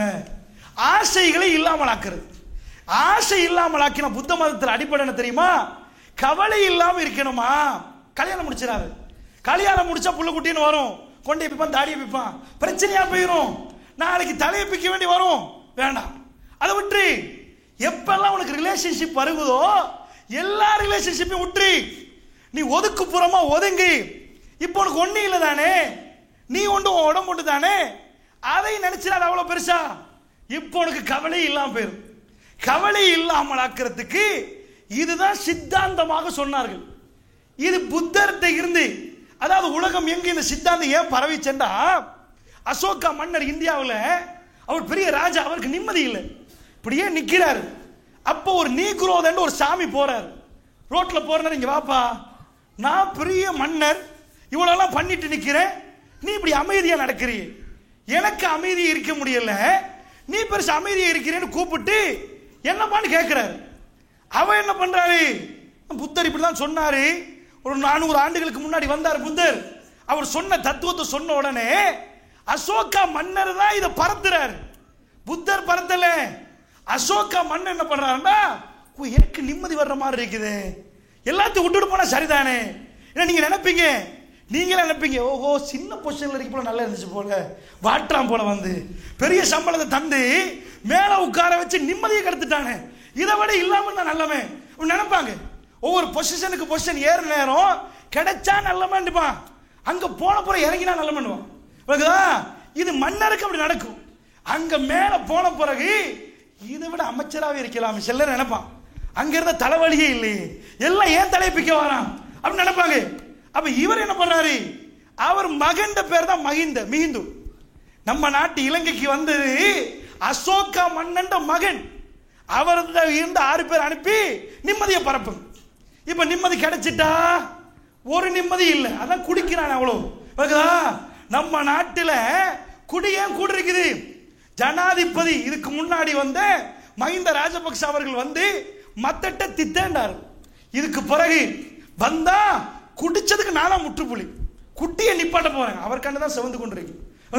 ஆசைகளை இல்லாமல் ஆக்குறது. ஆசை இல்லாமல் ஆக்கின புத்த மதத்தில் அடிப்படை என்ன தெரியுமா? கவலை இல்லாம இருக்கணுமா? கல்யாணம் முடிச்சிடாது. கல்யாணம் முடிச்சா புள்ள குட்டின்னு வரும், கொண்டே பிப்பான், தாடியை பிப்பான், பிரச்சனையா போயிடும், நாளைக்கு தலையை பிக்க வேண்டி வரும், வேண்டாம். அதை விட்டு எப்பெல்லாம் உனக்கு ரிலேஷன்ஷிப் வருவதோ எல்லா ரிலேஷன்ஷிப்பையும் விட்டு நீ ஒதுக்கு புறமா ஒதுங்கி. இப்போ உனக்கு ஒண்ணு இல்லை தானே, நீ ஒன்று உடம்பு ஒன்று தானே, அதை நினைச்சிடாது அவ்வளவு பெருசா. இப்போ உனக்கு கவலை இல்லாம போயிடும். கவலை இல்லாமல் ஆக்கிறதுக்கு இதுதான் சித்தாந்தமாக சொன்னார்கள். இது புத்தர்கிட்ட இருந்து, அதாவது உலகம் எங்க இந்த சித்தாந்தம் ஏன் பரவி சென்றா, அசோகா மன்னர் இந்தியாவில் அவர் பெரிய ராஜா, அவருக்கு நிம்மதி இல்லை, இப்படியே நிக்கிறாரு. அப்போ ஒரு நீக்ரோதன்னு ஒரு சாமி போறாரு, ரோட்ல போறாரு, இங்க வாப்பா, நான் பெரிய மன்னர், இவ்வளவு பண்ணிட்டு நிக்கிறேன், நீ இப்படி அமைதியா நடக்கிறீ, எனக்கு அமைதியா இருக்க முடியல, நீ பெருசு அமைதியா இருக்கிறேன்னு கூப்பிட்டு என்னப்பான்னு கேட்கிறாரு. அவன் என்ன பண்றாரு? புத்தர் இப்படிதான் சொன்னாரு, ஒரு நானூறு ஆண்டுகளுக்கு முன்னாடி வந்தார் புத்தர். அவர் சொன்ன தத்துவத்தை சொன்ன உடனே அசோகா மன்னர் தான் இதை பரத்துறாரு. புத்தர் பரத்தல, அசோகா மன்னர் என்ன பண்றாருன்னா, எனக்கு நிம்மதி வர்ற மாதிரி இருக்குது, எல்லாத்தையும் விட்டுட்டு போனா சரிதானே. நீங்க நினைப்பீங்க, நீங்களே நினைப்பீங்க, ஓஹோ சின்ன பொசிஷன்ல இருக்க போல நல்லா இருந்துச்சு போல, வாட்டாம் போல வந்து பெரிய சம்பளத்தை தந்து மேல உட்கார வச்சு நிம்மதியை கெடுத்துட்டானே, இதை விட இல்லாம தான் நல்லமே நினைப்பாங்க. ஒவ்வொரு பொசிஷனுக்கு பொசிஷன் ஏற நேரம் கிடைச்சா நல்லமான்னுப்பான், அங்க போன புற இறங்கினா நல்ல பண்ணுவான். இது மன்னருக்கு அப்படி நடக்கும். அங்க மேல போன பிறகு இதை விட அமைச்சராகவே இருக்கலாம் சிலர் நினைப்பான். அங்க இருந்த தலைவலியே இல்லையே, எல்லாம் ஏன் தலையை பிக்க வரான் அப்படின்னு நினைப்பாங்க. அப்ப இவர் என்ன பண்றாரு? அவர் மகன் பேர் தான் மகிந்த மிகிந்து. நம்ம நாட்டு இலங்கைக்கு வந்தது அசோகா மன்னன் மகன். அவர் இருந்த ஆறு பேர் அனுப்பி நிம்மதியை பரப்பு. இப்ப நிம்மதி கிடைச்சிட்டா ஒரு நிம்மதி இல்லை, அதான் குடிக்கிறான் அவ்வளவு. நம்ம நாட்டில் குடி ஏன் கூட இருக்குது? ஜனாதிபதி இதுக்கு முன்னாடி வந்த மஹிந்த ராஜபக்ச அவர்கள் வந்து மத்தட்ட தித்தேண்டார். இதுக்கு பிறகு வந்தா குடிச்சதுக்கு நானா முற்றுப்புள்ளி, குட்டியை நிப்பாட்ட போறேன், அவர் கண்டுதான் சிவந்து கொண்டிருக்கு.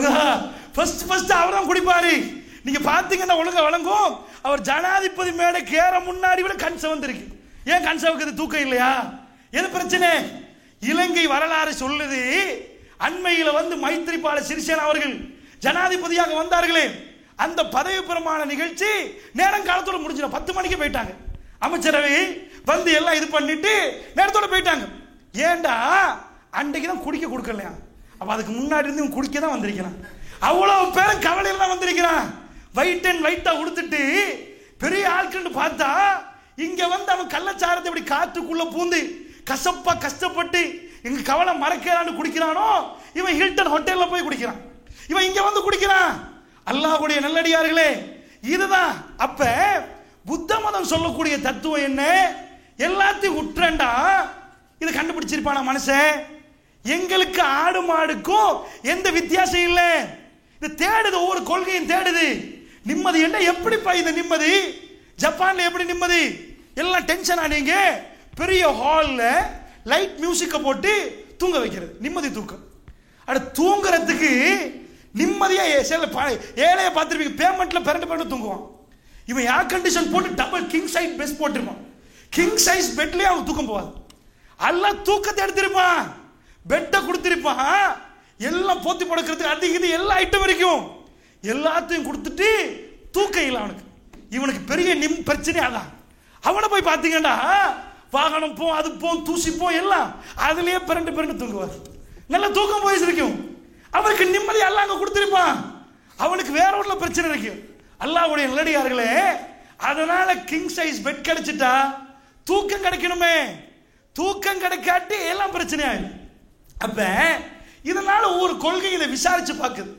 ஃபர்ஸ்ட் ஃபர்ஸ்ட் அவர் தான் குடிப்பாரு. நீங்க பாத்தீங்கன்னா ஒழுங்கா வழங்கும். அவர் ஜனாதிபதி மேடை கேற முன்னாடி விட கண் சிவந்திருக்கு. ஏன் கண் சிவக்குது? தூக்கம் இல்லையா? எது பிரச்சனை? இலங்கை வரலாறு சொல்லுது, அண்மையில் வந்து மைத்ரிபால சிறிசேனா அவர்கள் ஜனாதிபதியாக வந்தார்களே, அந்த பதவி பிரமாண நிகழ்ச்சி நேரம் காலத்தோட முடிஞ்சிடும். பத்து மணிக்கு போயிட்டாங்க. அமைச்சரவை வந்து எல்லாம் இது பண்ணிட்டு நேரத்தோட போயிட்டாங்க. ஏண்டா அன்றைக்கு தான் குடிக்க கொடுக்கலையா, அப்ப அதுக்கு முன்னாடி இருந்து குடிக்க தான் வந்திருக்கிறான். அவ்வளவு பேரும் கவலையில தான் வந்திருக்கிறான். வைட் அண்ட் வைட்டா உடுத்துட்டு பெரிய ஆட்கள் பார்த்தா இங்க வந்து அவன் கள்ளச்சாரத்தை இப்படி காத்துக்குள்ள பூந்து கசப்பா கஷ்டப்பட்டு எங்க கவலை மறக்கிறான்னு குடிக்கிறானோ, இவன் ஹில்டன் ஹோட்டல்ல போய் குடிக்கிறான், இவன் இங்க வந்து குடிக்கிறான். அல்லாஹ்வுடைய நல்லடியார்களே, இதுதான் அப்ப புத்த மதம் சொல்லக்கூடிய தத்துவம் என்ன? எல்லாத்தையும் உற்றண்டா இதை கண்டுபிடிச்சிருப்பான மனுஷன். எங்களுக்கு ஆடு மாடுக்கும் எந்த வித்தியாசம் இல்லை. இது தேடுது, ஒவ்வொரு கொள்கையும் தேடுது. நிம்மதி என்ன? எப்படிப்பா இந்த நிம்மதி? ஜப்பான்ல எப்படி நிம்மதி? எல்லாம் டென்ஷன் ஆனீங்க, பெரிய ஹால்ல லைட் மியூசிக்க போட்டு தூங்க வைக்கிறது நிம்மதி தூக்கம். அட தூங்குறதுக்கு நிம்மதியா சில ஏழைய பார்த்துருப்பீங்க, பேமெண்ட்ல பிறண்டு பிறண்டு தூங்குவான். இவன் ஏர் கண்டிஷன் போட்டு டபுள் கிங் சைஸ் பெட் போட்டிருப்பான். கிங் சைஸ் பெட்லயே அவனுக்கு தூக்கம் போவாது. எல்லாம் தூக்கத்தை எடுத்திருப்பான், பெட்டை கொடுத்திருப்பான், எல்லாம் போத்தி படுக்கிறதுக்கு அது இது எல்லா ஐட்டம் வரைக்கும் எல்லாத்தையும் கொடுத்துட்டு தூக்கம் இல்லை அவனுக்கு. இவனுக்கு பெரிய நிம் பிரச்சனை அதான். அவனை போய் பார்த்தீங்கன்னா வாகனம் போ, அது போ, தூசி போ, எல்லாம் அதுலயே பிறண்டு பிறண்டு தூங்குவார். நல்ல தூக்கம் போயிருக்கும். அவனுக்கு நிம்மதி அல்லாஹ் அங்க கொடுத்திருப்பான். அவனுக்கு வேற ஒரு பிரச்சனை இருக்கு. அல்லாஹ்வுடைய நல்லடியார்களே, அதனால கிங் சைஸ் பெட் கிடைச்சிட்டா தூக்கம் கிடைக்கணுமே, தூக்கம் கிடைக்காட்டி எல்லாம் பிரச்சனை ஆயிடும். அப்ப இதனால ஒரு கொள்கை இதை விசாரிச்சு பார்க்குது.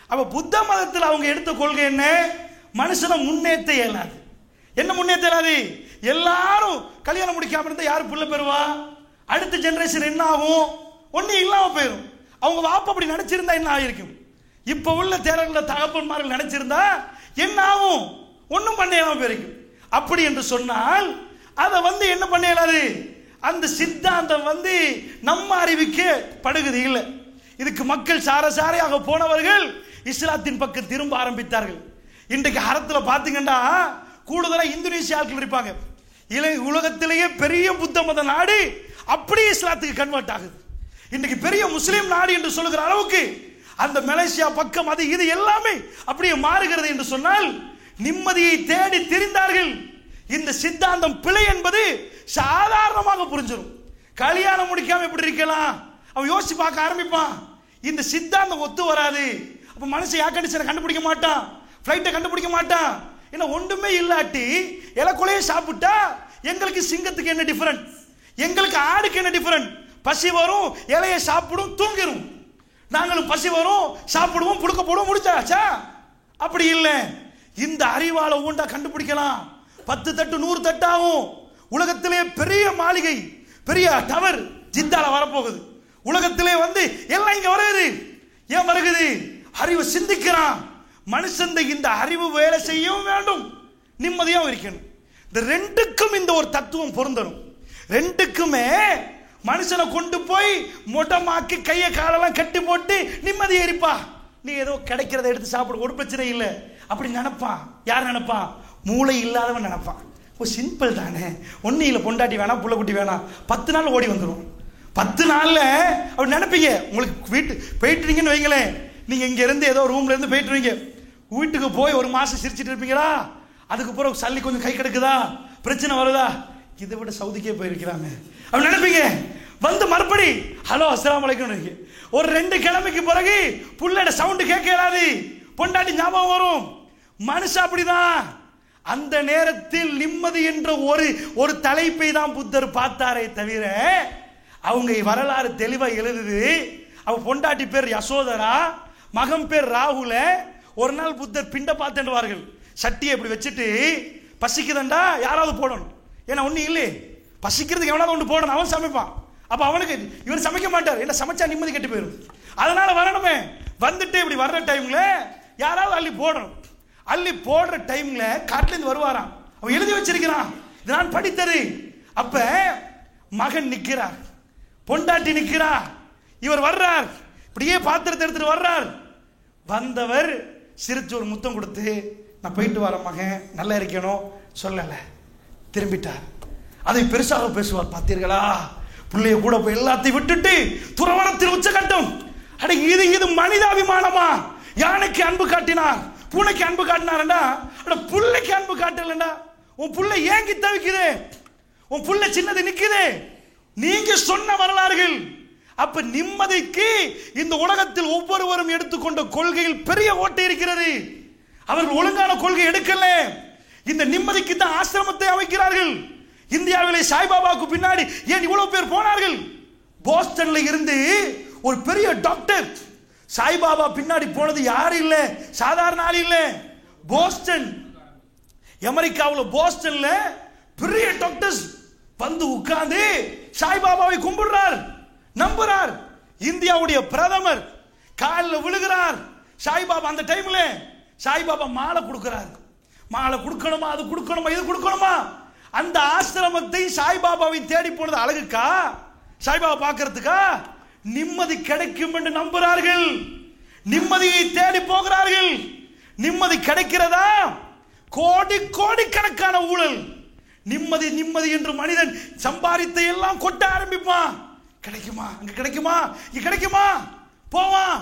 அப்ப புத்த மதத்தில் அவங்க எடுத்த கொள்கை என்ன? மனுஷனை முன்னேற்ற இயலாது. என்ன முன்னேற்ற இயலாது? எல்லாரும் கல்யாணம் முடிக்காம இருந்தா யாரு புள்ள பெறுவா? அடுத்த ஜெனரேஷன் என்ன ஆகும்? ஒண்ணு இல்லாம போயிடும். அவங்க வாப்பா அப்படி நினைச்சிருந்தா என்ன ஆகிருக்கும்? இப்ப உள்ள தேரர்கள தகப்பன்மார்கள் நினைச்சிருந்தா என்ன ஆகும்? ஒன்னும் பண்ண இயலாம போயிருக்கும். அப்படி என்று சொன்னால் அதை வந்து என்ன பண்ண இயலாது? அந்த சித்தாந்தம் வந்து நம்ம அறிவிக்க படுகிறது இல்லை. இதுக்கு மக்கள் சாரசாரையாக போனவர்கள் இஸ்லாத்தின் பக்கம் திரும்ப ஆரம்பித்தார்கள். இன்றைக்கு ஹரத்தில் பார்த்தீங்கன்னா கூடுதலா இந்தோனேசியாக்கள் இருப்பாங்க. இலை உலகத்திலேயே பெரிய புத்த மத நாடு அப்படியே இஸ்லாத்துக்கு கன்வெர்ட் ஆகுது. இன்றைக்கு பெரிய முஸ்லீம் நாடு என்று சொல்லுகிற அளவுக்கு அந்த மலேசியா பக்கம் அது இது எல்லாமே அப்படியே மாறுகிறது என்று சொன்னால் நிம்மதியை தேடி திரிந்தார்கள். இந்த சித்தாந்தம் பிழை என்பது சாதாரணமாக புரிஞ்சிடும். கல்யாணம் முடிக்காம எப்படி இருக்கலாம் அவன் யோசிச்சு பார்க்க ஆரம்பிப்பான். இந்த சித்தாந்தம் ஒத்து வராது. அப்ப மனுஷன் ஏர் கண்டிஷனை கண்டுபிடிக்க மாட்டான், பிளைட்டை கண்டுபிடிக்க மாட்டான். ஏன்னா ஒன்றுமே இல்லாட்டி இலக்குலையே சாப்பிட்டா எங்களுக்கு சிங்கத்துக்கு என்ன டிஃபரெண்ட், எங்களுக்கு ஆடுக்கு என்ன டிஃபரெண்ட்? பசி வரும், இலையை சாப்பிடும், தூங்கிடும். நாங்களும் பசி வரும், சாப்பிடுவோம், புடுக்க போடுவோம், முடிச்சாச்சா? அப்படி இல்லை. இந்த அறிவால ஊண்டா கண்டுபிடிக்கலாம். பத்து தட்டு நூறு தட்டாகும். உலகத்திலே பெரிய மாளிகை, பெரிய டவர் ஜித்தால வரப்போகுது. உலகத்திலே வந்து எல்லாம் இங்க வருகுது. ஏன் வருகுது? அறிவு சிந்திக்கிறான் மனுஷன். இந்த அறிவு வேலை செய்யவும் வேண்டும், நிம்மதியாகவும் இருக்கணும். இந்த ரெண்டுக்கும் இந்த ஒரு தத்துவம் பொருந்தணும். ரெண்டுக்குமே மனுஷனை கொண்டு போய் மொட்டமாக்கி கையை காலெல்லாம் கட்டி போட்டு நிம்மதியை இருப்பா, நீ ஏதோ கிடைக்கிறத எடுத்து சாப்பிடு, ஒரு பிரச்சனை இல்லை அப்படி நினைப்பான். யார் நினைப்பான்? மூளை இல்லாதவன் நினைப்பான். ஓ சிம்பிள் தானே, ஒன்னும் இல்லை, பொண்டாட்டி வேணாம், புள்ள குட்டி வேணாம், பத்து நாள் ஓடி வந்துடும். பத்து நாள்ல அப்படி நினைப்பீங்க. உங்களுக்கு வீட்டு போயிட்டுறீங்கன்னு வைங்களேன், நீங்க இங்க இருந்து ஏதோ ரூம்ல இருந்து போயிட்டுருவீங்க, வீட்டுக்கு போய் ஒரு மாசம் சிரிச்சிட்டு இருப்பீங்களா? அதுக்கு பிறகு சல்லி கொஞ்சம் கை கிடக்குதா, பிரச்சனை வருதா, இதை விட சவுதிக்கே போயிருக்கிறாங்க அப்படி நினைப்பீங்க. வந்து மறுபடி ஹலோ அஸ்ஸலாமு அலைக்கும். ஒரு ரெண்டு கிழமைக்கு பிறகு புள்ளோட சவுண்டு கேட்கலாது, பொண்டாட்டி ஞாபகம் வரும். மனுஷன் அப்படிதான். அந்த நேரத்தில் நிம்மதி என்ற ஒரு ஒரு தலைப்பை தான் புத்தர் பார்த்தாரே தவிர, அவங்க வரலாறு தெளிவா எழுதுது. அவ பொண்டாட்டி பேர் யசோதரா, மகன் பேர் ராகுல. ஒரு நாள் புத்தர் பிண்ட பார்த்துவார்கள். சட்டியை இப்படி வச்சுட்டு, பசிக்குதண்டா யாராவது போடணும், ஏன்னா ஒண்ணு இல்லை, பசிக்கிறதுக்கு எவனாவது ஒன்று போடணும், அவன் சமைப்பான். அப்ப அவனுக்கு இவர் சமைக்க மாட்டார், என்ன சமைச்சா நிம்மதி கெட்டு போயிடும், அதனால வரணுமே. வந்துட்டு இப்படி வர்ற டைம்ல யாராவது அள்ளி போடணும். அள்ளி போடுற டைம்ல காட்டுல இருந்து வருவாராம். அவன் எழுதி வச்சிருக்கிறான், இது நான் படித்தது. அப்ப மகன் நிக்கிறார், பொண்டாட்டி நிக்கிறார், இவர் வர்றார், இப்படியே பாத்திரத்தை எடுத்துட்டு வர்றார். வந்தவர் சிரிச்சு ஒரு முத்தம் கொடுத்து, நான் போயிட்டு வர மகன், நல்லா இருக்கணும் சொல்லல, திரும்பிட்டார். அதை பெருசாக பேசுவார். பார்த்தீர்களா, பிள்ளைய கூட போய் எல்லாத்தையும் விட்டுட்டு துறவரத்தில் உச்சகட்டம். அட இது இது மனிதாபிமானமா? யானைக்கு அன்பு காட்டினார், பூனைக்கு அன்பு காட்டினார்டா, அட புள்ளைக்கு அன்பு காட்டலடா. உன் புள்ளை ஏங்கி தவிக்குது, உன் புள்ளை சின்னது நிக்குது. நீங்க சொன்ன வரலாறுகள். அப்ப நிம்மதிக்கு இந்த உலகத்தில் ஒவ்வொருவரும் எடுத்துக்கொண்ட கொள்கையில் பெரிய ஓட்டை இருக்கிறது. அவர்கள் ஒழுங்கான கொள்கை எடுக்கல. இந்த நிம்மதிக்கு தான் ஆசிரமத்தை அமைக்கிறார்கள். இந்தியாவிலே சாய்பாபாவுக்கு பின்னாடி ஏன் இவ்வளவு பேர் போனார்கள்? போஸ்டன்ல இருந்து ஒரு பெரிய டாக்டர் சாய்பாபா பின்னாடி போனது யாரு இல்ல, சாதாரண ஆள் இல்ல. போஸ்டன், அமெரிக்காவில் போஸ்டன்ல பெரிய டாக்டர்ஸ் வந்து உட்கார்ந்து சாய்பாபாவை கும்பிடுறார், நம்புறார். இந்தியாவுடைய பிரதமர் காலில் விழுகிறார். சாய்பாபா அந்த டைம்ல சாய்பாபா மாலை கொடுக்கிறார். மாலை கொடுக்கணுமா, அது கொடுக்கணுமா, இது கொடுக்கணுமா? அந்த ஆசிரமத்தை சாய்பாபாவை தேடி போனது அழகுக்கா, சாய்பாபா பார்க்கறதுக்கா? நிம்மதி கிடைக்கும் என்று நம்புகிறார்கள். நிம்மதியை தேடி போகிறார்கள். நிம்மதி கிடைக்கிறதா? கோடி கோடி கணக்கான ஊழல். நிம்மதி நிம்மதி என்று மனிதன் சம்பாதித்த எல்லாம் கொட்ட ஆரம்பிப்பான். கிடைக்குமா, அங்க கிடைக்குமா, இங்க கிடைக்குமா, போவான்.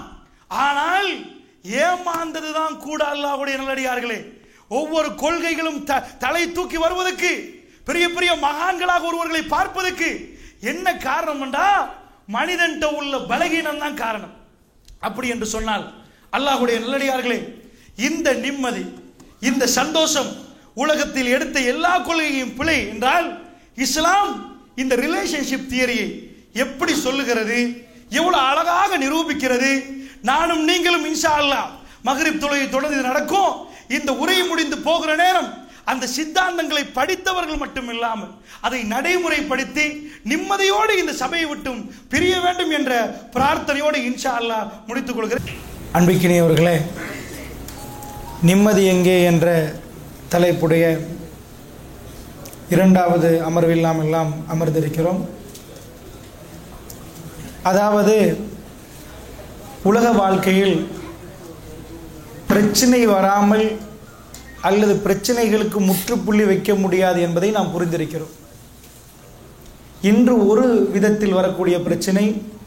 ஆனால் ஏமாந்ததுதான் கூட அல்லாஹ்வுடைய நல்லடியார்களே. ஒவ்வொரு கொள்கைகளும் தலை தூக்கி வருவதற்கு, பெரிய பெரிய மகான்களாக ஒருவர்களை பார்ப்பதற்கு என்ன காரணம் என்றா, மனிதன் உள்ள பலகீனம் தான் காரணம். அப்படி என்று சொன்னால் அல்லாஹ்வுடைய நல்லடியார்களே, இந்த நிம்மதி, இந்த சந்தோஷம் உலகத்தில் எடுத்த எல்லா கொள்கையும் பிழை என்றால், இஸ்லாம் இந்த ரிலேஷன்ஷிப் தியரியை எப்படி சொல்லுகிறது, எவ்வளவு அழகாக நிரூபிக்கிறது. நானும் நீங்களும் இன்ஷா அல்லாஹ் மக்ரிப் தொழுகை தொடர்ந்து இது நடக்கும். இந்த உரை முடிந்து போகிற நேரம் அந்த சித்தாந்தங்களை படித்தவர்கள் மட்டும் இல்லாமல் அதை நடைமுறைப்படுத்தி நிம்மதியோடு இந்த சபையை விட்டும் பிரிய வேண்டும் என்ற பிரார்த்தனையோடு இன்ஷா அல்லாஹ் முடித்துக் கொள்கிறேன். அன்பிக்கினியவர்களே, நிம்மதி எங்கே என்ற தலைப்புடைய இரண்டாவது அமர்வில் நாம் எல்லாம் அமர்ந்திருக்கிறோம். அதாவது உலக வாழ்க்கையில் பிரச்சனை வராமல் அல்லது பிரச்சனைகளுக்கு முற்றுப்புள்ளி வைக்க முடியாது என்பதை நாம் புரிந்திருக்கிறோம். இன்று ஒரு விதத்தில் வரக்கூடிய பிரச்சனை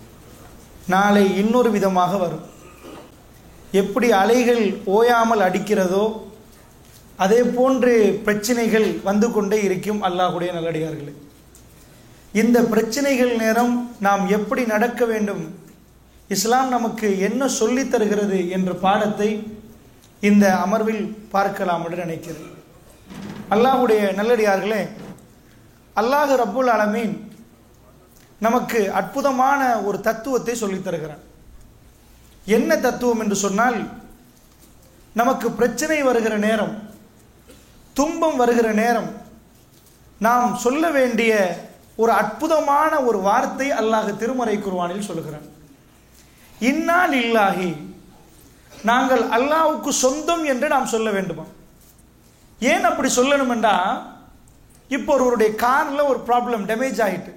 நாளை இன்னொரு விதமாக வரும். எப்படி அலைகள் ஓயாமல் அடிக்கிறதோ அதே போன்று பிரச்சனைகள் வந்து கொண்டே இருக்கும். அல்லாஹ்வுடைய நல்லடியார்களே, இந்த பிரச்சனைகள் நேரம் நாம் எப்படி நடக்க வேண்டும், இஸ்லாம் நமக்கு என்ன சொல்லித் தருகிறது என்ற பாடத்தை இந்த அமர்வில் பார்க்கலாம் என்று நினைக்கிறேன். அல்லாஹ்வுடைய நல்லடியார்களே, அல்லாஹ் ரப்புல் ஆலமீன் நமக்கு அற்புதமான ஒரு தத்துவத்தை சொல்லித் தருகிறான். என்ன தத்துவம் என்று சொன்னால், நமக்கு பிரச்சனை வருகிற நேரம், துன்பம் வருகிற நேரம் நாம் சொல்ல வேண்டிய ஒரு அற்புதமான ஒரு வார்த்தை அல்லாஹ் திருமறை குர்ஆனில் சொல்கிறான். இன்னா லில்லாஹி, நாங்கள் அல்லாஹ்வுக்கு சொந்தம் என்று நாம் சொல்ல வேண்டுமா? ஏன் அப்படி சொல்லணும் என்றா, இப்போ ஒருவருடைய காரில் ஒரு ப்ராப்ளம், டேமேஜ் ஆகிட்டு,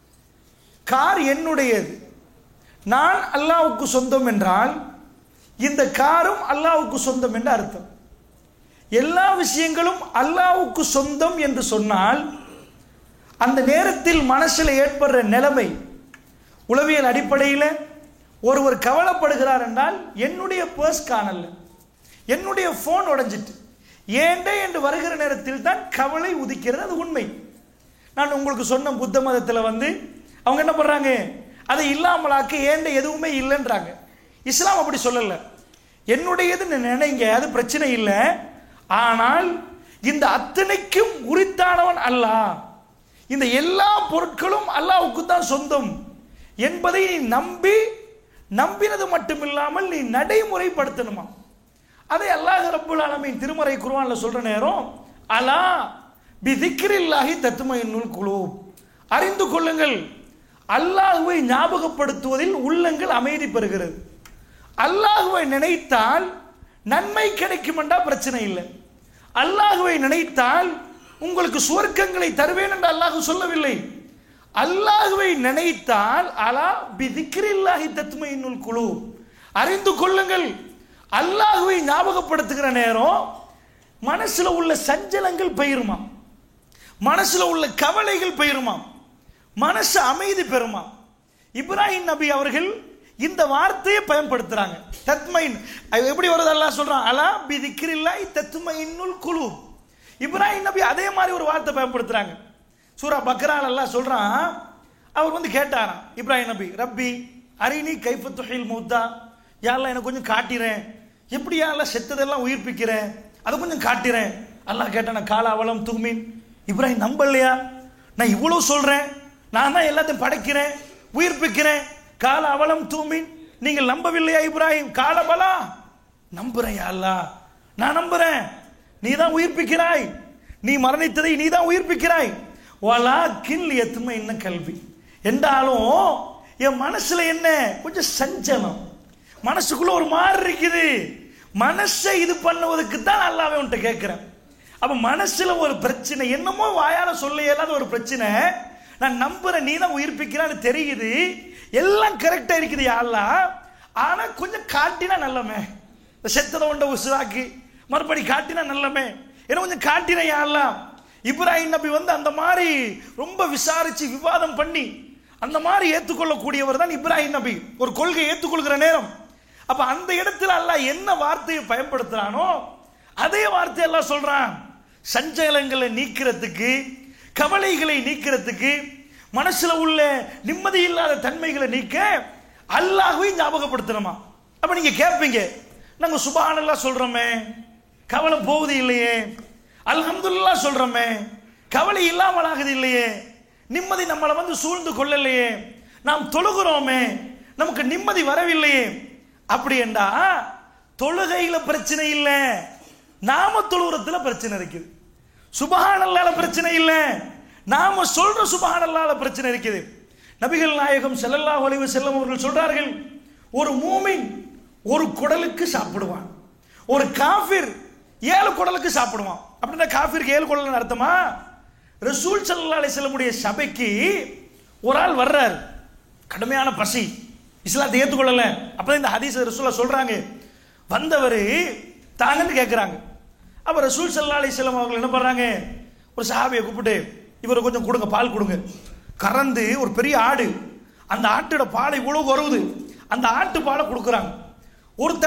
கார் என்னுடையது, நான் அல்லாஹ்வுக்கு சொந்தம் என்றால் இந்த காரும் அல்லாஹ்வுக்கு சொந்தம் என்று அர்த்தம். எல்லா விஷயங்களும் அல்லாஹ்வுக்கு சொந்தம் என்று சொன்னால் அந்த நேரத்தில் மனசில் ஏற்படுற நிலைமை, உளவியல் அடிப்படையில் ஒருவர் கவலைப்படுகிறார் என்றால், என்னுடைய பர்ஸ் காணல, என்னுடைய போன் உடைஞ்சிட்டு, ஏண்டே என்று வருகிற நேரத்தில் தான் கவலை உதிக்கிறது. அது உண்மை. நான் உங்களுக்கு சொன்ன புத்த மதத்தில் வந்து அவங்க என்ன பண்றாங்க, அதை இல்லாமலாக்க ஏண்ட எதுவுமே இல்லைன்றாங்க. இஸ்லாம் அப்படி சொல்லல. என்னுடையது நினைங்க, அது பிரச்சனை இல்லை. ஆனால் இந்த அத்தனைக்கும் உரித்தானவன் அல்லாஹ், இந்த எல்லா பொருட்களும் அல்லாஹ்வுக்கு தான் சொந்தம் என்பதை நீ நம்பி, நம்பினது மட்டுமில்லாமல் நீ நடைமுறைப்படுத்தணுமா. அதை அல்லாஹ் ரப்புல் ஆலமீன் திருமறை குர்ஆன்ல சொல்ற நேரம், அலா பிதிக்ரில்லாஹி தத்மைனுல் குலூப், அறிந்து கொள்ளுங்கள், அல்லாஹ்வை ஞாபகப்படுத்துவதில் உள்ளங்கள் அமைதி பெறுகிறது. அல்லாஹ்வை நினைத்தால் நன்மை கிடைக்கும் என்றா பிரச்சனை இல்லை. அல்லாஹ்வை நினைத்தால் உங்களுக்கு சுவர்க்கங்களை தருவேன் என்று அல்லாஹ் சொல்லவில்லை. அல்லாஹ்வை நினைத்தால் அலா பிதிக்ரில்லாஹி தத்மைனுல் குலூப், அறிந்து கொள்ளுங்கள், அல்லாஹ்வை ஞாபகப்படுத்துகிற நேரம் மனசுல உள்ள சஞ்சலங்கள் பெயருமா, மனசுல உள்ள கவலைகள் பெயருமா, மனசு அமைதி பெறுமா. இப்ராஹிம் நபி அவர்கள் இந்த வார்த்தையை பயன்படுத்துறாங்க. தத்மைன் எப்படி வருது, அல்லாஹ் சொல்றான், அலா பிதிக்ரில்லாஹி தத்மைனுல் குலூப். இப்ராஹிம் நபி அதே மாதிரி ஒரு வார்த்தை பயன்படுத்துறாங்க. சூரா பக்ரால அல்லாஹ் சொல்றான், அவர் வந்து கேட்டாராம் இப்ராஹிம் நபி, ரப்பி அரினி கைஃப துஹில் மௌத்தா, யா அல்லாஹ் எனக்கு கொஞ்சம் காட்டிறேன், எப்படி யா அல்லாஹ் செத்ததெல்லாம் உயிர்ப்பிக்கிறேன், அதை கொஞ்சம் காட்டிறேன். அல்லாஹ் கேட்டான காலா அவலம் துமின், இப்ராஹிம் நம்பலையா, நான் இவ்வளவு சொல்றேன், நான் தான் எல்லாத்தையும் படைக்கிறேன் உயிர்ப்பிக்கிறேன், கால அவலம் தூமின், நீங்கள் நம்பவில்லையா இப்ராஹிம், காலபலா, நம்புறேன் யா அல்லாஹ், நான் நம்புறேன், நீ தான் உயிர்ப்பிக்கிறாய், நீ மரணித்ததை நீ தான் உயிர்ப்பிக்கிறாய், வலாக்கின் லியத்மைன்ன கல்வி என்றாலும் என் மனசுல என்ன கொஞ்சம் சஞ்சலம், மனசுக்குள்ள ஒரு மாதிரி இருக்குது, மனசை இது பண்ணுவதற்கு தான் அல்லாஹ்வை உன்கிட்ட கேட்கிறேன். அப்ப மனசுல ஒரு பிரச்சனை, என்னமோ வாயால சொல்ல இயலாத ஒரு பிரச்சனை, நான் நம்புறேன் நீ தான் உயிர்ப்பிக்கிறான்னு தெரியுது, எல்லாம் கரெக்டா இருக்குது யா அல்லாஹ், ஆனா கொஞ்சம் காட்டினா நல்லமே, செத்ததை உண்ட உசுராக்கி மறுபடி காட்டினா நல்லமே, என்ன கொஞ்சம் காட்டினா யா அல்லாஹ். இப்ராஹிம் நபி வந்து அந்த மாதிரி ரொம்ப விசாரிச்சு விவாதம் பண்ணி அந்த மாதிரி ஏற்றுக்கொள்ளக்கூடியவர் தான் இப்ராஹிம் நபி. ஒரு கொள்கை ஏற்றுக்கொள்கிற நேரம், அப்ப அந்த இடத்துல அல்லாஹ் என்ன வார்த்தையை பயன்படுத்துறானோ அதே வார்த்தை எல்லாம் சொல்றான். சஞ்சலங்களை நீக்கிறதுக்கு, கவலைகளை நீக்கிறதுக்கு, மனசுல உள்ள நிம்மதி இல்லாத தன்மைகளை நீக்க அல்லாஹ்வை ஞாபகப்படுத்தணுமா. அப்ப நீங்க கேட்பீங்க, நாங்க சுப்ஹானல்லாஹ் சொல்றோமே, கவலை போகுது இல்லையே, அல்ஹம்துலில்லாஹ் சொல்றோமே, கவலை இல்லாமல் ஆகுது இல்லையே, நிம்மதி நம்மளை வந்து சூழ்ந்து கொள்ளலையே, நாம் தொழுகிறோமே, நமக்கு நிம்மதி வரவில்லையே. அப்படி என்றா தொழுகையில பிரச்சனை இல்லை, நாம தொழுகிறதுல பிரச்சனை இருக்குது. சுபஹானல்லாஹ்ல பிரச்சனை இல்லை, நாம சொல்ற சுபஹானல்லாஹ்ல பிரச்சனை இருக்குது. நபிகள் நாயகம் ஸல்லல்லாஹு அலைஹி வஸல்லம் அவர்கள் சொல்றார்கள், ஒரு மூமின் ஒரு குடலுக்கு சாப்பிடுவான், ஒரு காஃபிர் ஏழு குடலுக்கு சாப்பிடுவான். அப்படின்னா காஃபிருக்கு ஏழு குடல் அர்த்தமா? ரசூல் ஸல்லல்லாஹு அலைஹி வஸல்லமுடைய சபைக்கு ஒரு ஆள் வர்றார், கடுமையான பசி, இஸ்லாத்தை ஏற்றுக்கொள்ளல. அப்பதான் இந்த ஹதீஸ் ரசூலா சொல்றாங்க, வந்தவர் தாங்கன்னு கேட்கிறாங்க. அப்ப ரசூல் ஸல்லல்லாஹு அலைஹி வஸல்லம் அவங்க என்ன பண்றாங்க, ஒரு சஹாபியை கூப்பிட்டு இவரை கொஞ்சம் கொடுங்க, பால் கொடுங்க. கறந்து ஒரு பெரிய ஆடு, அந்த ஆட்டோட பால் இவ்வளவு வருது, அந்த ஆட்டு பாலை கொடுக்குறாங்க. ஒருத்த